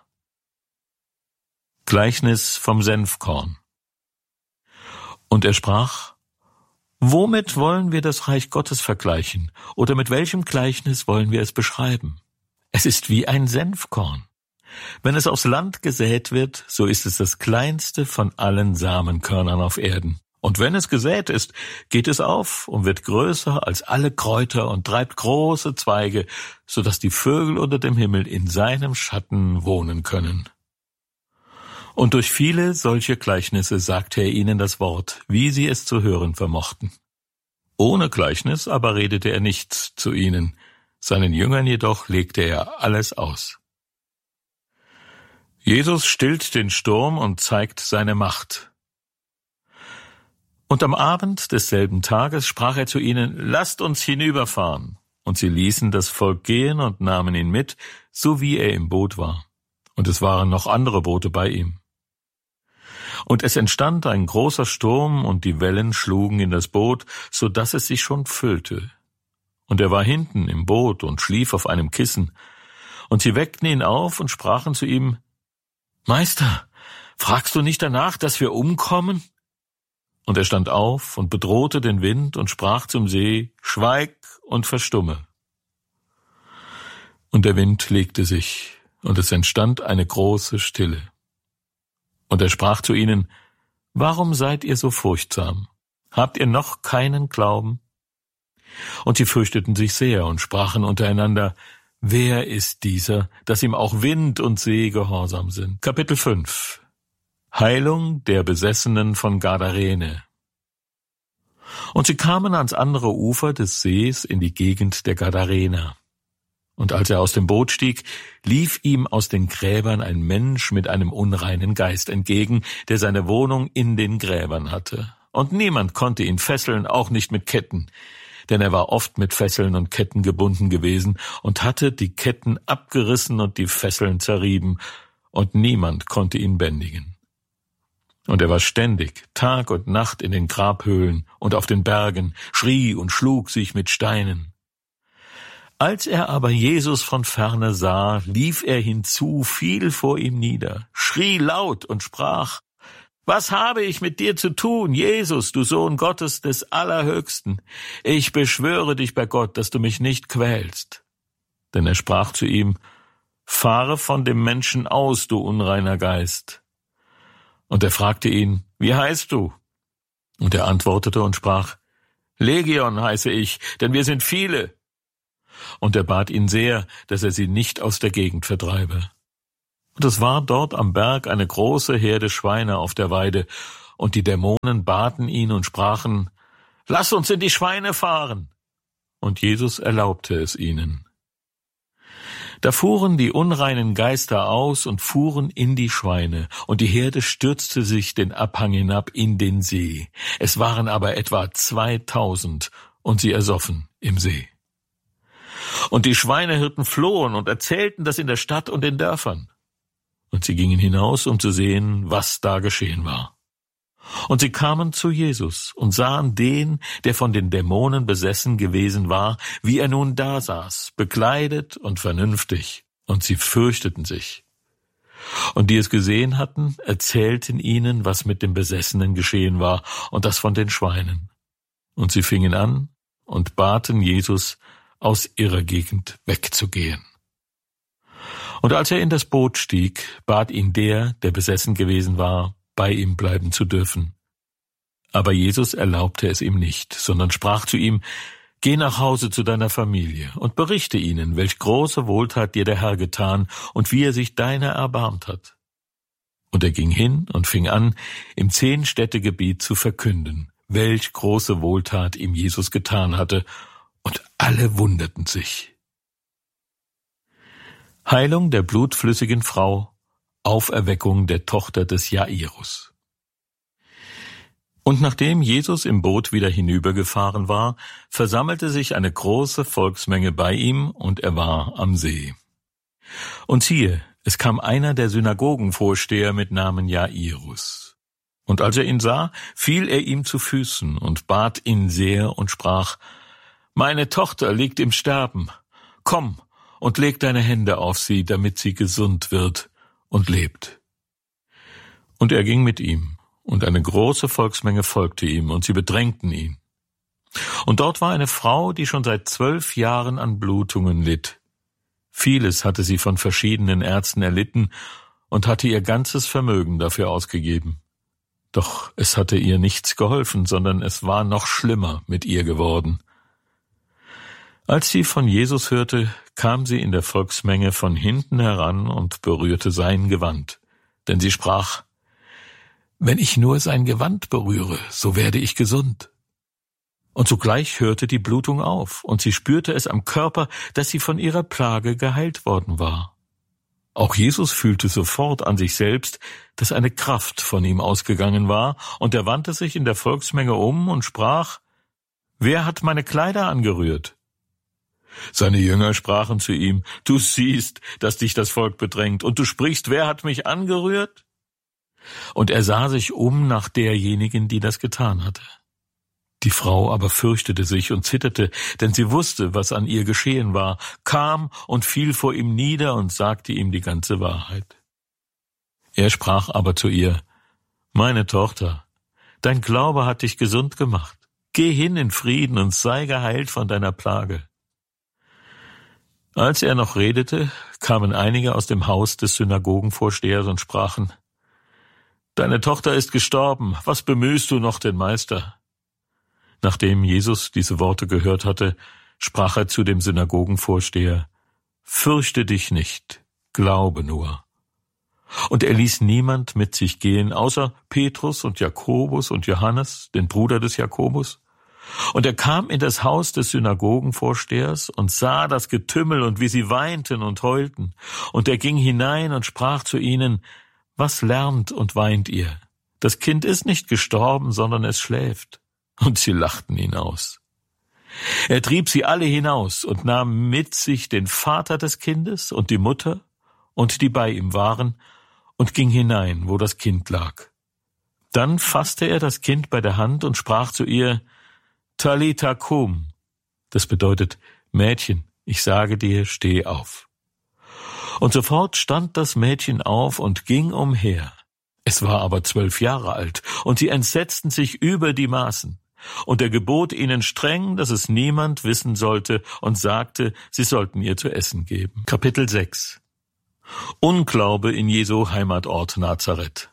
Gleichnis vom Senfkorn. Und er sprach, womit wollen wir das Reich Gottes vergleichen, oder mit welchem Gleichnis wollen wir es beschreiben? Es ist wie ein Senfkorn. Wenn es aufs Land gesät wird, so ist es das kleinste von allen Samenkörnern auf Erden. Und wenn es gesät ist, geht es auf und wird größer als alle Kräuter und treibt große Zweige, so dass die Vögel unter dem Himmel in seinem Schatten wohnen können. Und durch viele solche Gleichnisse sagte er ihnen das Wort, wie sie es zu hören vermochten. Ohne Gleichnis aber redete er nichts zu ihnen, seinen Jüngern jedoch legte er alles aus. Jesus stillt den Sturm und zeigt seine Macht. Und am Abend desselben Tages sprach er zu ihnen, lasst uns hinüberfahren. Und sie ließen das Volk gehen und nahmen ihn mit, so wie er im Boot war. Und es waren noch andere Boote bei ihm. Und es entstand ein großer Sturm, und die Wellen schlugen in das Boot, so dass es sich schon füllte. Und er war hinten im Boot und schlief auf einem Kissen. Und sie weckten ihn auf und sprachen zu ihm, Meister, fragst du nicht danach, dass wir umkommen? Und er stand auf und bedrohte den Wind und sprach zum See, schweig und verstumme. Und der Wind legte sich, und es entstand eine große Stille. Und er sprach zu ihnen, warum seid ihr so furchtsam? Habt ihr noch keinen Glauben? Und sie fürchteten sich sehr und sprachen untereinander, wer ist dieser, dass ihm auch Wind und See gehorsam sind? Kapitel fünf. Heilung der Besessenen von Gadarene. Und sie kamen ans andere Ufer des Sees in die Gegend der Gadarener. Und als er aus dem Boot stieg, lief ihm aus den Gräbern ein Mensch mit einem unreinen Geist entgegen, der seine Wohnung in den Gräbern hatte. Und niemand konnte ihn fesseln, auch nicht mit Ketten, denn er war oft mit Fesseln und Ketten gebunden gewesen und hatte die Ketten abgerissen und die Fesseln zerrieben, und niemand konnte ihn bändigen. Und er war ständig, Tag und Nacht in den Grabhöhlen und auf den Bergen, schrie und schlug sich mit Steinen. Als er aber Jesus von ferne sah, lief er hinzu, fiel vor ihm nieder, schrie laut und sprach, was habe ich mit dir zu tun, Jesus, du Sohn Gottes des Allerhöchsten? Ich beschwöre dich bei Gott, dass du mich nicht quälst. Denn er sprach zu ihm, fahre von dem Menschen aus, du unreiner Geist. Und er fragte ihn, wie heißt du? Und er antwortete und sprach, Legion heiße ich, denn wir sind viele. Und er bat ihn sehr, dass er sie nicht aus der Gegend vertreibe. Und es war dort am Berg eine große Herde Schweine auf der Weide, und die Dämonen baten ihn und sprachen, »Lass uns in die Schweine fahren!« Und Jesus erlaubte es ihnen. Da fuhren die unreinen Geister aus und fuhren in die Schweine, und die Herde stürzte sich den Abhang hinab in den See. Es waren aber etwa zweitausend, und sie ersoffen im See. Und die Schweinehirten flohen und erzählten das in der Stadt und den Dörfern. Und sie gingen hinaus, um zu sehen, was da geschehen war. Und sie kamen zu Jesus und sahen den, der von den Dämonen besessen gewesen war, wie er nun da saß, bekleidet und vernünftig, und sie fürchteten sich. Und die es gesehen hatten, erzählten ihnen, was mit dem Besessenen geschehen war, und das von den Schweinen. Und sie fingen an und baten Jesus, aus ihrer Gegend wegzugehen. Und als er in das Boot stieg, bat ihn der, der besessen gewesen war, bei ihm bleiben zu dürfen. Aber Jesus erlaubte es ihm nicht, sondern sprach zu ihm, »Geh nach Hause zu deiner Familie und berichte ihnen, welch große Wohltat dir der Herr getan und wie er sich deiner erbarmt hat.« Und er ging hin und fing an, im Zehn-Städte-Gebiet zu verkünden, welch große Wohltat ihm Jesus getan hatte, und alle wunderten sich. Heilung der blutflüssigen Frau, Auferweckung der Tochter des Jairus. Und nachdem Jesus im Boot wieder hinübergefahren war, versammelte sich eine große Volksmenge bei ihm, und er war am See. Und siehe, es kam einer der Synagogenvorsteher mit Namen Jairus. Und als er ihn sah, fiel er ihm zu Füßen und bat ihn sehr und sprach, »Meine Tochter liegt im Sterben. Komm und leg deine Hände auf sie, damit sie gesund wird und lebt.« Und er ging mit ihm, und eine große Volksmenge folgte ihm, und sie bedrängten ihn. Und dort war eine Frau, die schon seit zwölf Jahren an Blutungen litt. Vieles hatte sie von verschiedenen Ärzten erlitten und hatte ihr ganzes Vermögen dafür ausgegeben. Doch es hatte ihr nichts geholfen, sondern es war noch schlimmer mit ihr geworden. Als sie von Jesus hörte, kam sie in der Volksmenge von hinten heran und berührte sein Gewand, denn sie sprach, »Wenn ich nur sein Gewand berühre, so werde ich gesund.« Und sogleich hörte die Blutung auf, und sie spürte es am Körper, dass sie von ihrer Plage geheilt worden war. Auch Jesus fühlte sofort an sich selbst, dass eine Kraft von ihm ausgegangen war, und er wandte sich in der Volksmenge um und sprach, »Wer hat meine Kleider angerührt?« Seine Jünger sprachen zu ihm, »Du siehst, dass dich das Volk bedrängt, und du sprichst, wer hat mich angerührt?« Und er sah sich um nach derjenigen, die das getan hatte. Die Frau aber fürchtete sich und zitterte, denn sie wusste, was an ihr geschehen war, kam und fiel vor ihm nieder und sagte ihm die ganze Wahrheit. Er sprach aber zu ihr, »Meine Tochter, dein Glaube hat dich gesund gemacht. Geh hin in Frieden und sei geheilt von deiner Plage.« Als er noch redete, kamen einige aus dem Haus des Synagogenvorstehers und sprachen, »Deine Tochter ist gestorben, was bemühst du noch den Meister?« Nachdem Jesus diese Worte gehört hatte, sprach er zu dem Synagogenvorsteher, »Fürchte dich nicht, glaube nur.« Und er ließ niemand mit sich gehen, außer Petrus und Jakobus und Johannes, den Bruder des Jakobus. Und er kam in das Haus des Synagogenvorstehers und sah das Getümmel und wie sie weinten und heulten. Und er ging hinein und sprach zu ihnen, »Was lärmt und weint ihr? Das Kind ist nicht gestorben, sondern es schläft.« Und sie lachten ihn aus. Er trieb sie alle hinaus und nahm mit sich den Vater des Kindes und die Mutter und die bei ihm waren und ging hinein, wo das Kind lag. Dann fasste er das Kind bei der Hand und sprach zu ihr, »Talitha kum«, das bedeutet, »Mädchen, ich sage dir, steh auf.« Und sofort stand das Mädchen auf und ging umher. Es war aber zwölf Jahre alt, und sie entsetzten sich über die Maßen. Und er gebot ihnen streng, dass es niemand wissen sollte, und sagte, sie sollten ihr zu essen geben. Kapitel sechs. Unglaube in Jesu Heimatort Nazareth.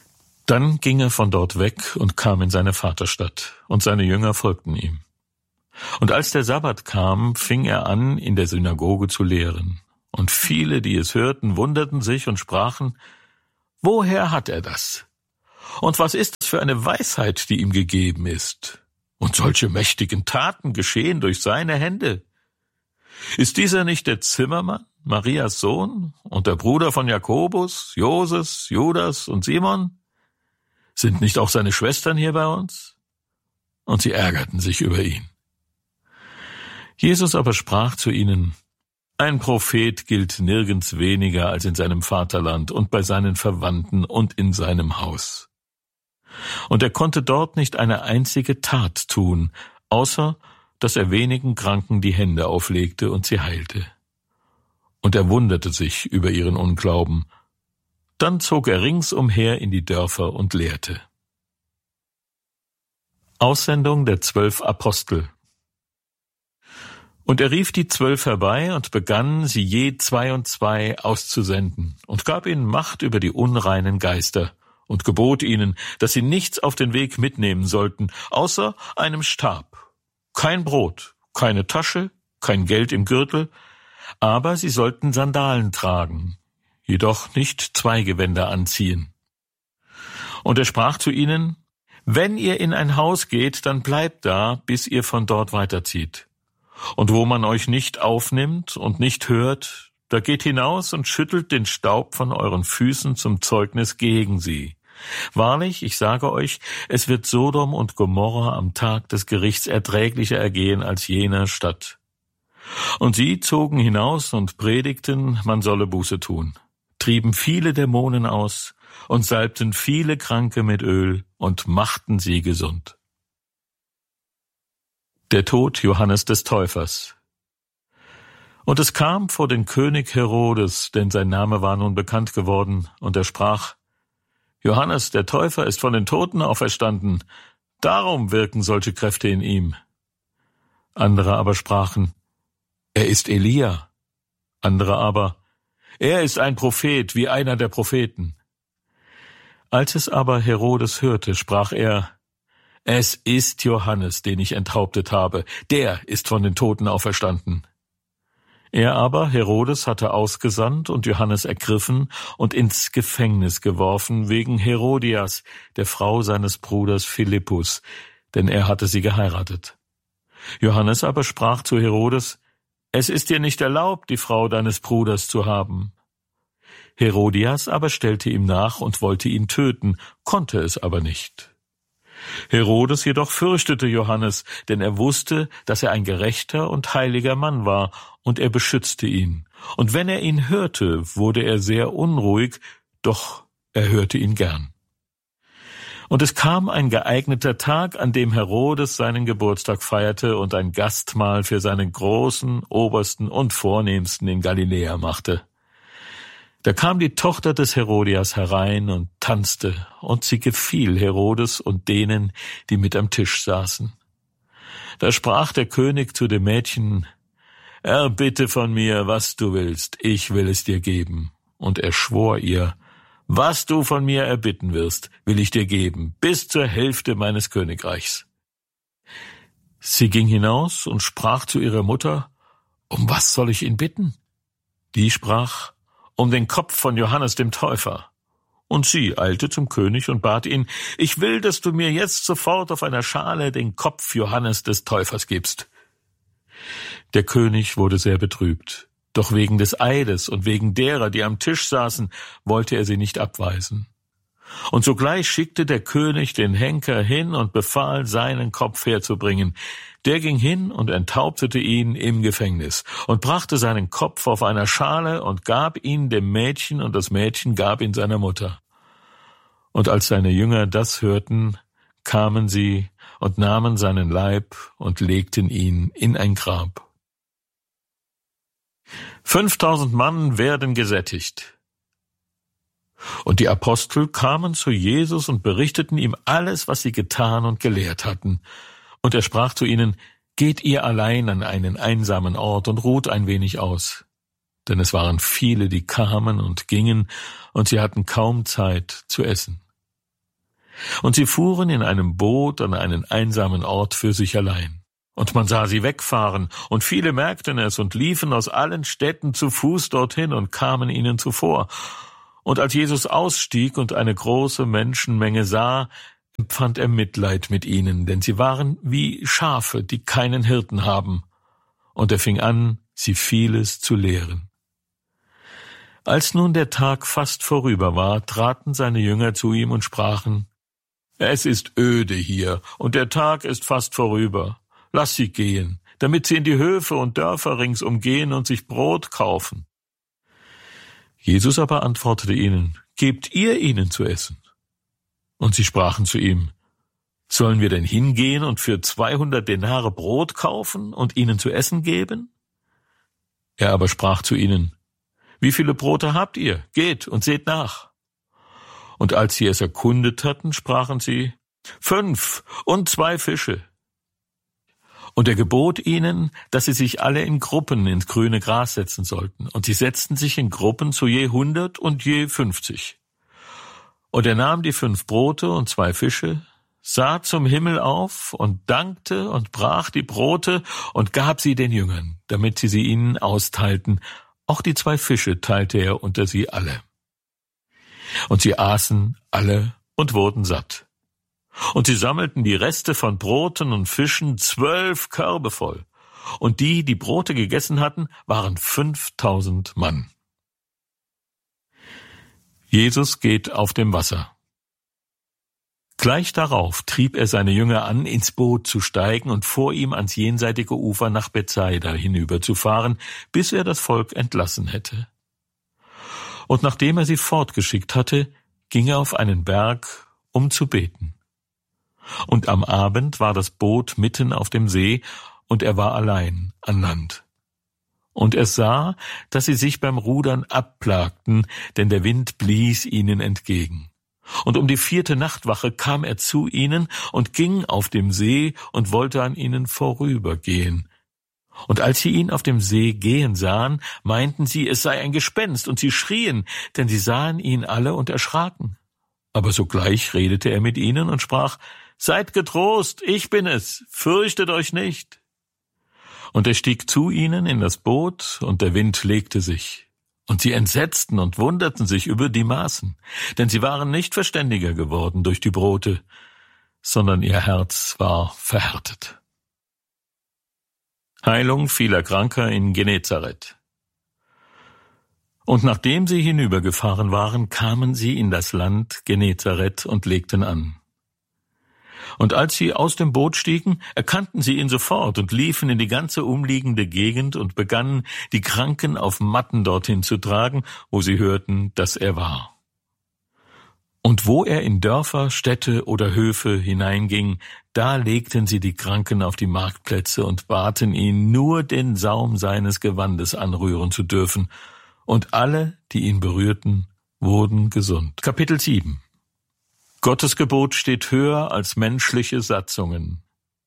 Dann ging er von dort weg und kam in seine Vaterstadt, und seine Jünger folgten ihm. Und als der Sabbat kam, fing er an, in der Synagoge zu lehren. Und viele, die es hörten, wunderten sich und sprachen: Woher hat er das? Und was ist es für eine Weisheit, die ihm gegeben ist? Und solche mächtigen Taten geschehen durch seine Hände. Ist dieser nicht der Zimmermann, Marias Sohn, und der Bruder von Jakobus, Joses, Judas und Simon? Sind nicht auch seine Schwestern hier bei uns? Und sie ärgerten sich über ihn. Jesus aber sprach zu ihnen: Ein Prophet gilt nirgends weniger als in seinem Vaterland und bei seinen Verwandten und in seinem Haus. Und er konnte dort nicht eine einzige Tat tun, außer dass er wenigen Kranken die Hände auflegte und sie heilte. Und er wunderte sich über ihren Unglauben. Dann zog er ringsumher in die Dörfer und lehrte. Aussendung der zwölf Apostel. Und er rief die Zwölf herbei und begann, sie je zwei und zwei auszusenden und gab ihnen Macht über die unreinen Geister und gebot ihnen, dass sie nichts auf den Weg mitnehmen sollten, außer einem Stab, kein Brot, keine Tasche, kein Geld im Gürtel, aber sie sollten Sandalen tragen, jedoch nicht zwei Gewänder anziehen. Und er sprach zu ihnen: Wenn ihr in ein Haus geht, dann bleibt da, bis ihr von dort weiterzieht. Und wo man euch nicht aufnimmt und nicht hört, da geht hinaus und schüttelt den Staub von euren Füßen zum Zeugnis gegen sie. Wahrlich, ich sage euch, es wird Sodom und Gomorra am Tag des Gerichts erträglicher ergehen als jener Stadt. Und sie zogen hinaus und predigten, man solle Buße tun, trieben viele Dämonen aus und salbten viele Kranke mit Öl und machten sie gesund. Der Tod Johannes des Täufers. Und es kam vor den König Herodes, denn sein Name war nun bekannt geworden, und er sprach: Johannes der Täufer ist von den Toten auferstanden, darum wirken solche Kräfte in ihm. Andere aber sprachen: Er ist Elia. Andere aber: Er ist ein Prophet, wie einer der Propheten. Als es aber Herodes hörte, sprach er: Es ist Johannes, den ich enthauptet habe, der ist von den Toten auferstanden. Er aber, Herodes, hatte ausgesandt und Johannes ergriffen und ins Gefängnis geworfen wegen Herodias, der Frau seines Bruders Philippus, denn er hatte sie geheiratet. Johannes aber sprach zu Herodes: Es ist dir nicht erlaubt, die Frau deines Bruders zu haben. Herodias aber stellte ihm nach und wollte ihn töten, konnte es aber nicht. Herodes jedoch fürchtete Johannes, denn er wusste, dass er ein gerechter und heiliger Mann war, und er beschützte ihn. Und wenn er ihn hörte, wurde er sehr unruhig, doch er hörte ihn gern. Und es kam ein geeigneter Tag, an dem Herodes seinen Geburtstag feierte und ein Gastmahl für seinen Großen, Obersten und Vornehmsten in Galiläa machte. Da kam die Tochter des Herodias herein und tanzte, und sie gefiel Herodes und denen, die mit am Tisch saßen. Da sprach der König zu dem Mädchen: Erbitte von mir, was du willst, ich will es dir geben. Und er schwor ihr: Was du von mir erbitten wirst, will ich dir geben, bis zur Hälfte meines Königreichs. Sie ging hinaus und sprach zu ihrer Mutter: Um was soll ich ihn bitten? Die sprach: Um den Kopf von Johannes dem Täufer. Und sie eilte zum König und bat ihn: Ich will, dass du mir jetzt sofort auf einer Schale den Kopf Johannes des Täufers gibst. Der König wurde sehr betrübt, doch wegen des Eides und wegen derer, die am Tisch saßen, wollte er sie nicht abweisen. Und sogleich schickte der König den Henker hin und befahl, seinen Kopf herzubringen. Der ging hin und enthauptete ihn im Gefängnis und brachte seinen Kopf auf einer Schale und gab ihn dem Mädchen, und das Mädchen gab ihn seiner Mutter. Und als seine Jünger das hörten, kamen sie und nahmen seinen Leib und legten ihn in ein Grab. Fünftausend Mann werden gesättigt. Und die Apostel kamen zu Jesus und berichteten ihm alles, was sie getan und gelehrt hatten. Und er sprach zu ihnen: Geht ihr allein an einen einsamen Ort und ruht ein wenig aus. Denn es waren viele, die kamen und gingen, und sie hatten kaum Zeit zu essen. Und sie fuhren in einem Boot an einen einsamen Ort für sich allein. Und man sah sie wegfahren, und viele merkten es und liefen aus allen Städten zu Fuß dorthin und kamen ihnen zuvor. Und als Jesus ausstieg und eine große Menschenmenge sah, empfand er Mitleid mit ihnen, denn sie waren wie Schafe, die keinen Hirten haben. Und er fing an, sie vieles zu lehren. Als nun der Tag fast vorüber war, traten seine Jünger zu ihm und sprachen: Es ist öde hier, und der Tag ist fast vorüber. Lass sie gehen, damit sie in die Höfe und Dörfer ringsum gehen und sich Brot kaufen. Jesus aber antwortete ihnen: Gebt ihr ihnen zu essen. Und sie sprachen zu ihm: Sollen wir denn hingehen und für zweihundert Denare Brot kaufen und ihnen zu essen geben? Er aber sprach zu ihnen: Wie viele Brote habt ihr? Geht und seht nach. Und als sie es erkundet hatten, sprachen sie: Fünf und zwei Fische. Und er gebot ihnen, dass sie sich alle in Gruppen ins grüne Gras setzen sollten. Und sie setzten sich in Gruppen zu je hundert und je fünfzig. Und er nahm die fünf Brote und zwei Fische, sah zum Himmel auf und dankte und brach die Brote und gab sie den Jüngern, damit sie sie ihnen austeilten. Auch die zwei Fische teilte er unter sie alle. Und sie aßen alle und wurden satt. Und sie sammelten die Reste von Broten und Fischen, zwölf Körbe voll. Und die, die Brote gegessen hatten, waren fünftausend Mann. Jesus geht auf dem Wasser. Gleich darauf trieb er seine Jünger an, ins Boot zu steigen und vor ihm ans jenseitige Ufer nach Bethsaida hinüberzufahren, bis er das Volk entlassen hätte. Und nachdem er sie fortgeschickt hatte, ging er auf einen Berg, um zu beten. Und am Abend war das Boot mitten auf dem See, und er war allein an Land. Und er sah, dass sie sich beim Rudern abplagten, denn der Wind blies ihnen entgegen. Und um die vierte Nachtwache kam er zu ihnen und ging auf dem See und wollte an ihnen vorübergehen. Und als sie ihn auf dem See gehen sahen, meinten sie, es sei ein Gespenst, und sie schrien, denn sie sahen ihn alle und erschraken. Aber sogleich redete er mit ihnen und sprach: Seid getrost, ich bin es, fürchtet euch nicht. Und er stieg zu ihnen in das Boot, und der Wind legte sich. Und sie entsetzten und wunderten sich über die Maßen, denn sie waren nicht verständiger geworden durch die Brote, sondern ihr Herz war verhärtet. Heilung vieler Kranker in Genezareth. Und nachdem sie hinübergefahren waren, kamen sie in das Land Genezareth und legten an. Und als sie aus dem Boot stiegen, erkannten sie ihn sofort und liefen in die ganze umliegende Gegend und begannen, die Kranken auf Matten dorthin zu tragen, wo sie hörten, dass er war. Und wo er in Dörfer, Städte oder Höfe hineinging, da legten sie die Kranken auf die Marktplätze und baten ihn, nur den Saum seines Gewandes anrühren zu dürfen. Und alle, die ihn berührten, wurden gesund. Kapitel sieben. Gottes Gebot steht höher als menschliche Satzungen.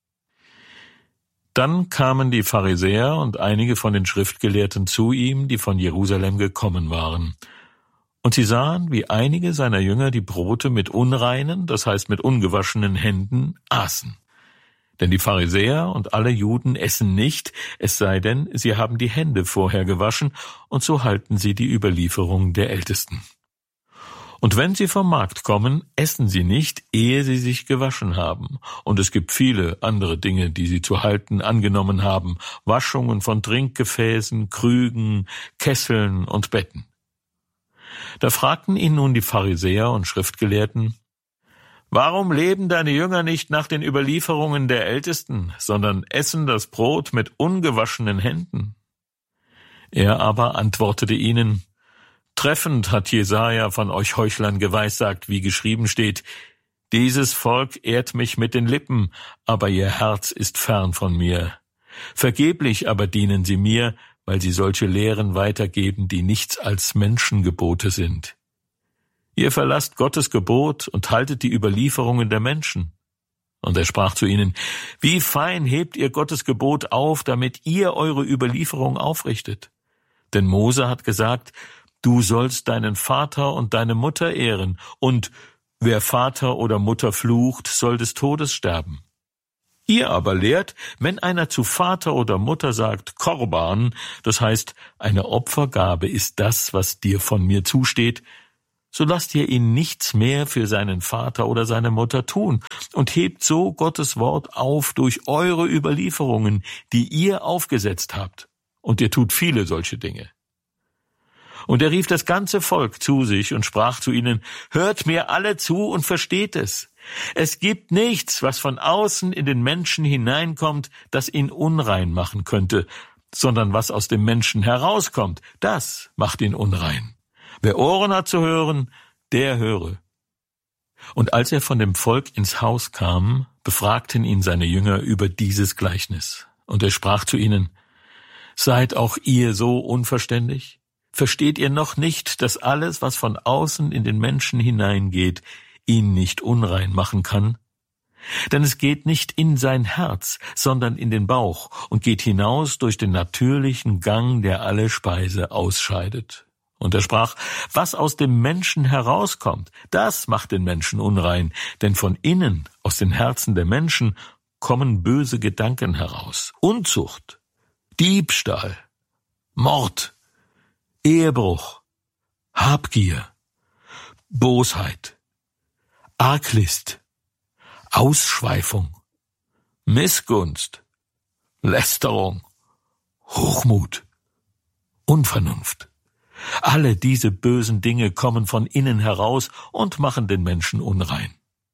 Dann kamen die Pharisäer und einige von den Schriftgelehrten zu ihm, die von Jerusalem gekommen waren. Und sie sahen, wie einige seiner Jünger die Brote mit unreinen, das heißt mit ungewaschenen Händen, aßen. Denn die Pharisäer und alle Juden essen nicht, es sei denn, sie haben die Hände vorher gewaschen, und so halten sie die Überlieferung der Ältesten. Und wenn sie vom Markt kommen, essen sie nicht, ehe sie sich gewaschen haben. Und es gibt viele andere Dinge, die sie zu halten angenommen haben, Waschungen von Trinkgefäßen, Krügen, Kesseln und Betten. Da fragten ihn nun die Pharisäer und Schriftgelehrten: Warum leben deine Jünger nicht nach den Überlieferungen der Ältesten, sondern essen das Brot mit ungewaschenen Händen? Er aber antwortete ihnen: Treffend hat Jesaja von euch Heuchlern geweissagt, wie geschrieben steht: Dieses Volk ehrt mich mit den Lippen, aber ihr Herz ist fern von mir. Vergeblich aber dienen sie mir, weil sie solche Lehren weitergeben, die nichts als Menschengebote sind. Ihr verlasst Gottes Gebot und haltet die Überlieferungen der Menschen. Und er sprach zu ihnen: Wie fein hebt ihr Gottes Gebot auf, damit ihr eure Überlieferung aufrichtet. Denn Mose hat gesagt: Du sollst deinen Vater und deine Mutter ehren, und wer Vater oder Mutter flucht, soll des Todes sterben. Ihr aber lehrt, wenn einer zu Vater oder Mutter sagt, Korban, das heißt, eine Opfergabe ist das, was dir von mir zusteht, so lasst ihr ihn nichts mehr für seinen Vater oder seine Mutter tun und hebt so Gottes Wort auf durch eure Überlieferungen, die ihr aufgesetzt habt. Und ihr tut viele solche Dinge. Und er rief das ganze Volk zu sich und sprach zu ihnen, hört mir alle zu und versteht es. Es gibt nichts, was von außen in den Menschen hineinkommt, das ihn unrein machen könnte, sondern was aus dem Menschen herauskommt, das macht ihn unrein. Wer Ohren hat zu hören, der höre. Und als er von dem Volk ins Haus kam, befragten ihn seine Jünger über dieses Gleichnis. Und er sprach zu ihnen, seid auch ihr so unverständig? Versteht ihr noch nicht, dass alles, was von außen in den Menschen hineingeht, ihn nicht unrein machen kann? Denn es geht nicht in sein Herz, sondern in den Bauch und geht hinaus durch den natürlichen Gang, der alle Speise ausscheidet. Und er sprach, was aus dem Menschen herauskommt, das macht den Menschen unrein, denn von innen, aus den Herzen der Menschen, kommen böse Gedanken heraus. Unzucht, Diebstahl, Mord, Ehebruch, Habgier, Bosheit, Arglist, Ausschweifung, Missgunst, Lästerung, Hochmut, Unvernunft. Alle diese bösen Dinge kommen von innen heraus und machen den Menschen unrein.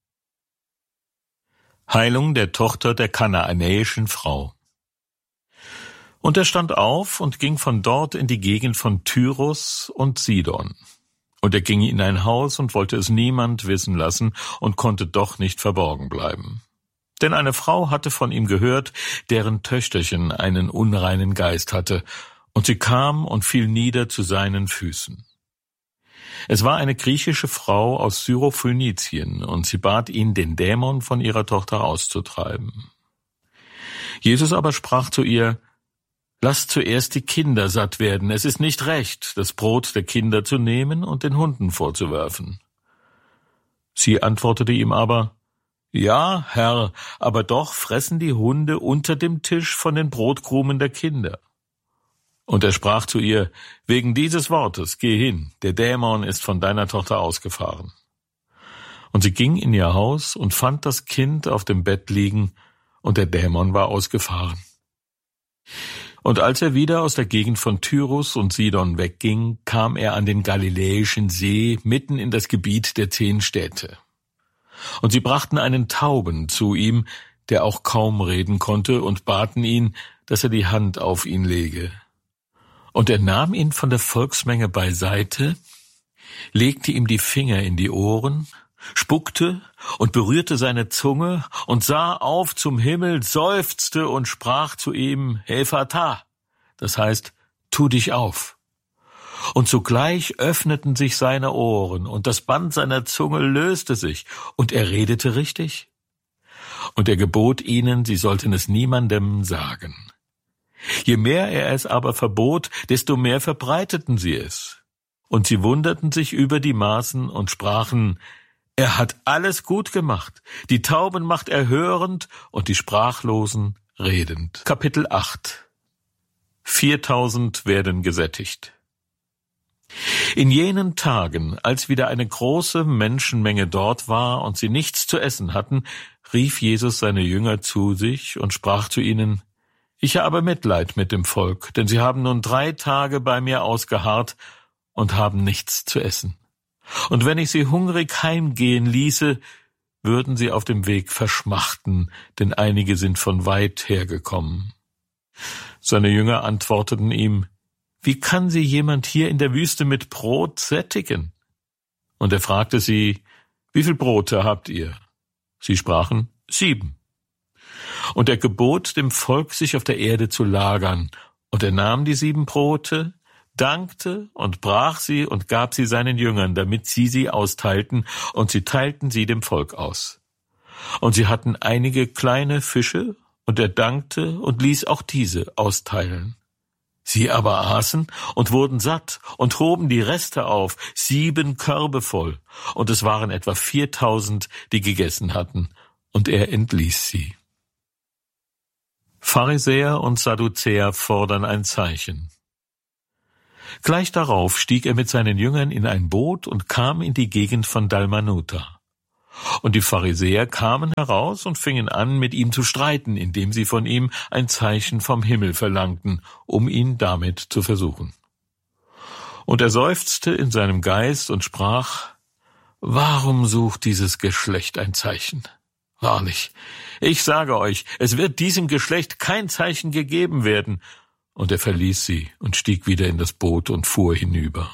Heilung der Tochter der kanaanäischen Frau. Und er stand auf und ging von dort in die Gegend von Tyrus und Sidon. Und er ging in ein Haus und wollte es niemand wissen lassen und konnte doch nicht verborgen bleiben. Denn eine Frau hatte von ihm gehört, deren Töchterchen einen unreinen Geist hatte, und sie kam und fiel nieder zu seinen Füßen. Es war eine griechische Frau aus Syrophönizien, und sie bat ihn, den Dämon von ihrer Tochter auszutreiben. Jesus aber sprach zu ihr, lasst zuerst die Kinder satt werden, es ist nicht recht, das Brot der Kinder zu nehmen und den Hunden vorzuwerfen. Sie antwortete ihm aber, ja, Herr, aber doch fressen die Hunde unter dem Tisch von den Brotkrumen der Kinder. Und er sprach zu ihr, wegen dieses Wortes, geh hin, der Dämon ist von deiner Tochter ausgefahren. Und sie ging in ihr Haus und fand das Kind auf dem Bett liegen, und der Dämon war ausgefahren. Und als er wieder aus der Gegend von Tyrus und Sidon wegging, kam er an den Galiläischen See, mitten in das Gebiet der zehn Städte. Und sie brachten einen Tauben zu ihm, der auch kaum reden konnte, und baten ihn, dass er die Hand auf ihn lege. Und er nahm ihn von der Volksmenge beiseite, legte ihm die Finger in die Ohren, spuckte und berührte seine Zunge und sah auf zum Himmel, seufzte und sprach zu ihm, Ephata, das heißt, tu dich auf. Und sogleich öffneten sich seine Ohren und das Band seiner Zunge löste sich und er redete richtig. Und er gebot ihnen, sie sollten es niemandem sagen. Je mehr er es aber verbot, desto mehr verbreiteten sie es. Und sie wunderten sich über die Maßen und sprachen, er hat alles gut gemacht, die Tauben macht er hörend und die Sprachlosen redend. Kapitel acht. Viertausend werden gesättigt. In jenen Tagen, als wieder eine große Menschenmenge dort war und sie nichts zu essen hatten, rief Jesus seine Jünger zu sich und sprach zu ihnen, ich habe Mitleid mit dem Volk, denn sie haben nun drei Tage bei mir ausgeharrt und haben nichts zu essen. Und wenn ich sie hungrig heimgehen ließe, würden sie auf dem Weg verschmachten, denn einige sind von weit hergekommen. Seine Jünger antworteten ihm, wie kann sie jemand hier in der Wüste mit Brot sättigen? Und er fragte sie, wie viel Brote habt ihr? Sie sprachen, sieben. Und er gebot dem Volk, sich auf der Erde zu lagern. Und er nahm die sieben Brote, dankte und brach sie und gab sie seinen Jüngern, damit sie sie austeilten, und sie teilten sie dem Volk aus. Und sie hatten einige kleine Fische, und er dankte und ließ auch diese austeilen. Sie aber aßen und wurden satt und hoben die Reste auf, sieben Körbe voll, und es waren etwa viertausend, die gegessen hatten, und er entließ sie. Pharisäer und Sadduzäer fordern ein Zeichen. Gleich darauf stieg er mit seinen Jüngern in ein Boot und kam in die Gegend von Dalmanuta. Und die Pharisäer kamen heraus und fingen an, mit ihm zu streiten, indem sie von ihm ein Zeichen vom Himmel verlangten, um ihn damit zu versuchen. Und er seufzte in seinem Geist und sprach: Warum sucht dieses Geschlecht ein Zeichen? Wahrlich, ich sage euch, es wird diesem Geschlecht kein Zeichen gegeben werden. Und er verließ sie und stieg wieder in das Boot und fuhr hinüber.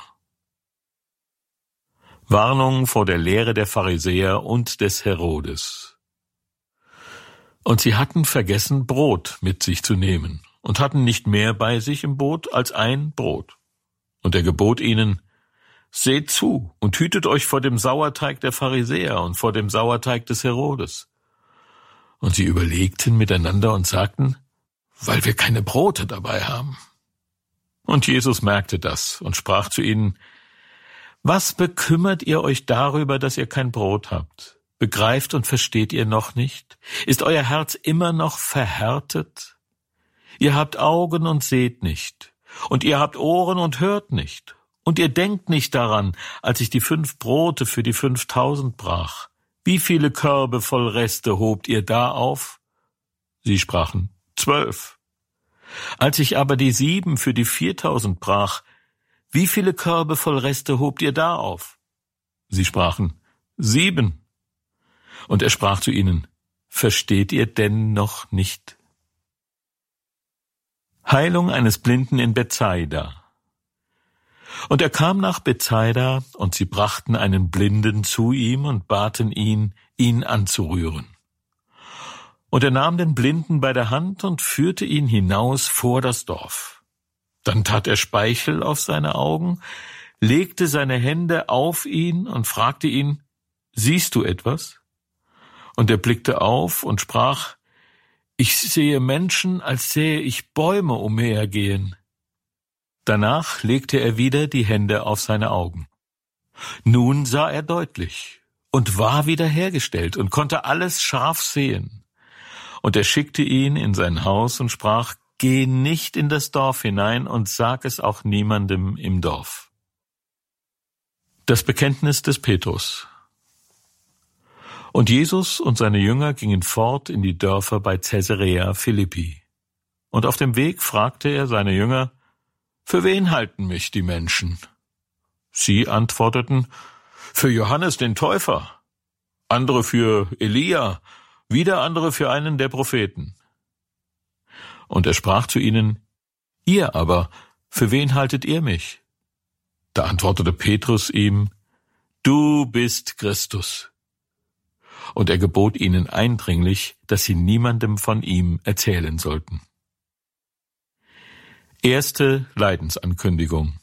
Warnung vor der Lehre der Pharisäer und des Herodes. Und sie hatten vergessen, Brot mit sich zu nehmen und hatten nicht mehr bei sich im Boot als ein Brot. Und er gebot ihnen: Seht zu und hütet euch vor dem Sauerteig der Pharisäer und vor dem Sauerteig des Herodes. Und sie überlegten miteinander und sagten: Weil wir keine Brote dabei haben. Und Jesus merkte das und sprach zu ihnen: Was bekümmert ihr euch darüber, dass ihr kein Brot habt? Begreift und versteht ihr noch nicht? Ist euer Herz immer noch verhärtet? Ihr habt Augen und seht nicht, und ihr habt Ohren und hört nicht. Und ihr denkt nicht daran, als ich die fünf Brote für die fünftausend brach. Wie viele Körbe voll Reste hobt ihr da auf? Sie sprachen: Zwölf. Als ich aber die sieben für die viertausend brach, wie viele Körbe voll Reste hobt ihr da auf? Sie sprachen: Sieben. Und er sprach zu ihnen: Versteht ihr denn noch nicht? Heilung eines Blinden in Bethsaida. Und er kam nach Bethsaida, und sie brachten einen Blinden zu ihm und baten ihn, ihn anzurühren. Und er nahm den Blinden bei der Hand und führte ihn hinaus vor das Dorf. Dann tat er Speichel auf seine Augen, legte seine Hände auf ihn und fragte ihn: Siehst du etwas? Und er blickte auf und sprach: Ich sehe Menschen, als sähe ich Bäume umhergehen. Danach legte er wieder die Hände auf seine Augen. Nun sah er deutlich und war wiederhergestellt und konnte alles scharf sehen. Und er schickte ihn in sein Haus und sprach: Geh nicht in das Dorf hinein und sag es auch niemandem im Dorf. Das Bekenntnis des Petrus. Und Jesus und seine Jünger gingen fort in die Dörfer bei Caesarea Philippi. Und auf dem Weg fragte er seine Jünger: Für wen halten mich die Menschen? Sie antworteten: Für Johannes den Täufer, andere für Elia, wieder andere für einen der Propheten. Und er sprach zu ihnen: Ihr aber, für wen haltet ihr mich? Da antwortete Petrus ihm: Du bist Christus. Und er gebot ihnen eindringlich, dass sie niemandem von ihm erzählen sollten. Erste Leidensankündigung.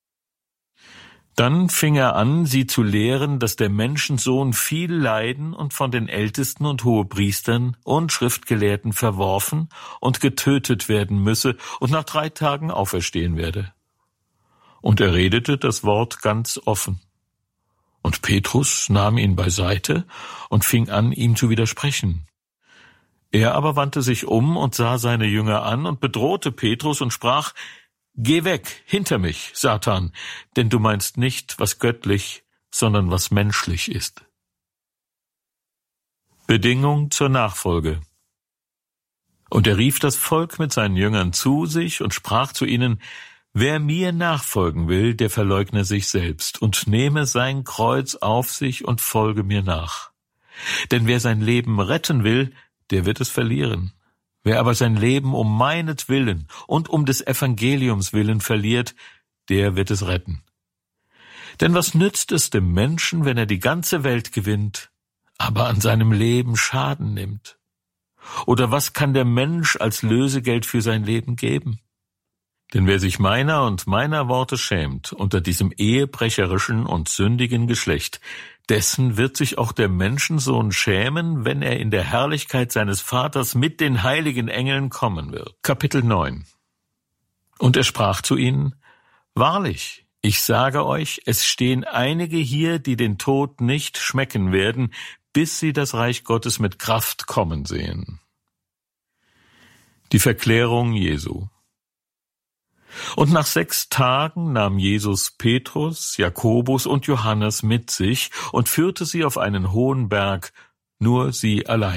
Dann fing er an, sie zu lehren, dass der Menschensohn viel leiden und von den Ältesten und Hohepriestern und Schriftgelehrten verworfen und getötet werden müsse und nach drei Tagen auferstehen werde. Und er redete das Wort ganz offen. Und Petrus nahm ihn beiseite und fing an, ihm zu widersprechen. Er aber wandte sich um und sah seine Jünger an und bedrohte Petrus und sprach: Geh weg, hinter mich, Satan, denn du meinst nicht, was göttlich, sondern was menschlich ist. Bedingung zur Nachfolge. Und er rief das Volk mit seinen Jüngern zu sich und sprach zu ihnen: Wer mir nachfolgen will, der verleugne sich selbst und nehme sein Kreuz auf sich und folge mir nach. Denn wer sein Leben retten will, der wird es verlieren. Wer aber sein Leben um meinetwillen und um des Evangeliums willen verliert, der wird es retten. Denn was nützt es dem Menschen, wenn er die ganze Welt gewinnt, aber an seinem Leben Schaden nimmt? Oder was kann der Mensch als Lösegeld für sein Leben geben? Denn wer sich meiner und meiner Worte schämt unter diesem ehebrecherischen und sündigen Geschlecht, dessen wird sich auch der Menschensohn schämen, wenn er in der Herrlichkeit seines Vaters mit den heiligen Engeln kommen wird. Kapitel neun. Und er sprach zu ihnen: Wahrlich, ich sage euch, es stehen einige hier, die den Tod nicht schmecken werden, bis sie das Reich Gottes mit Kraft kommen sehen. Die Verklärung Jesu. Und nach sechs Tagen nahm Jesus Petrus, Jakobus und Johannes mit sich und führte sie auf einen hohen Berg, nur sie allein.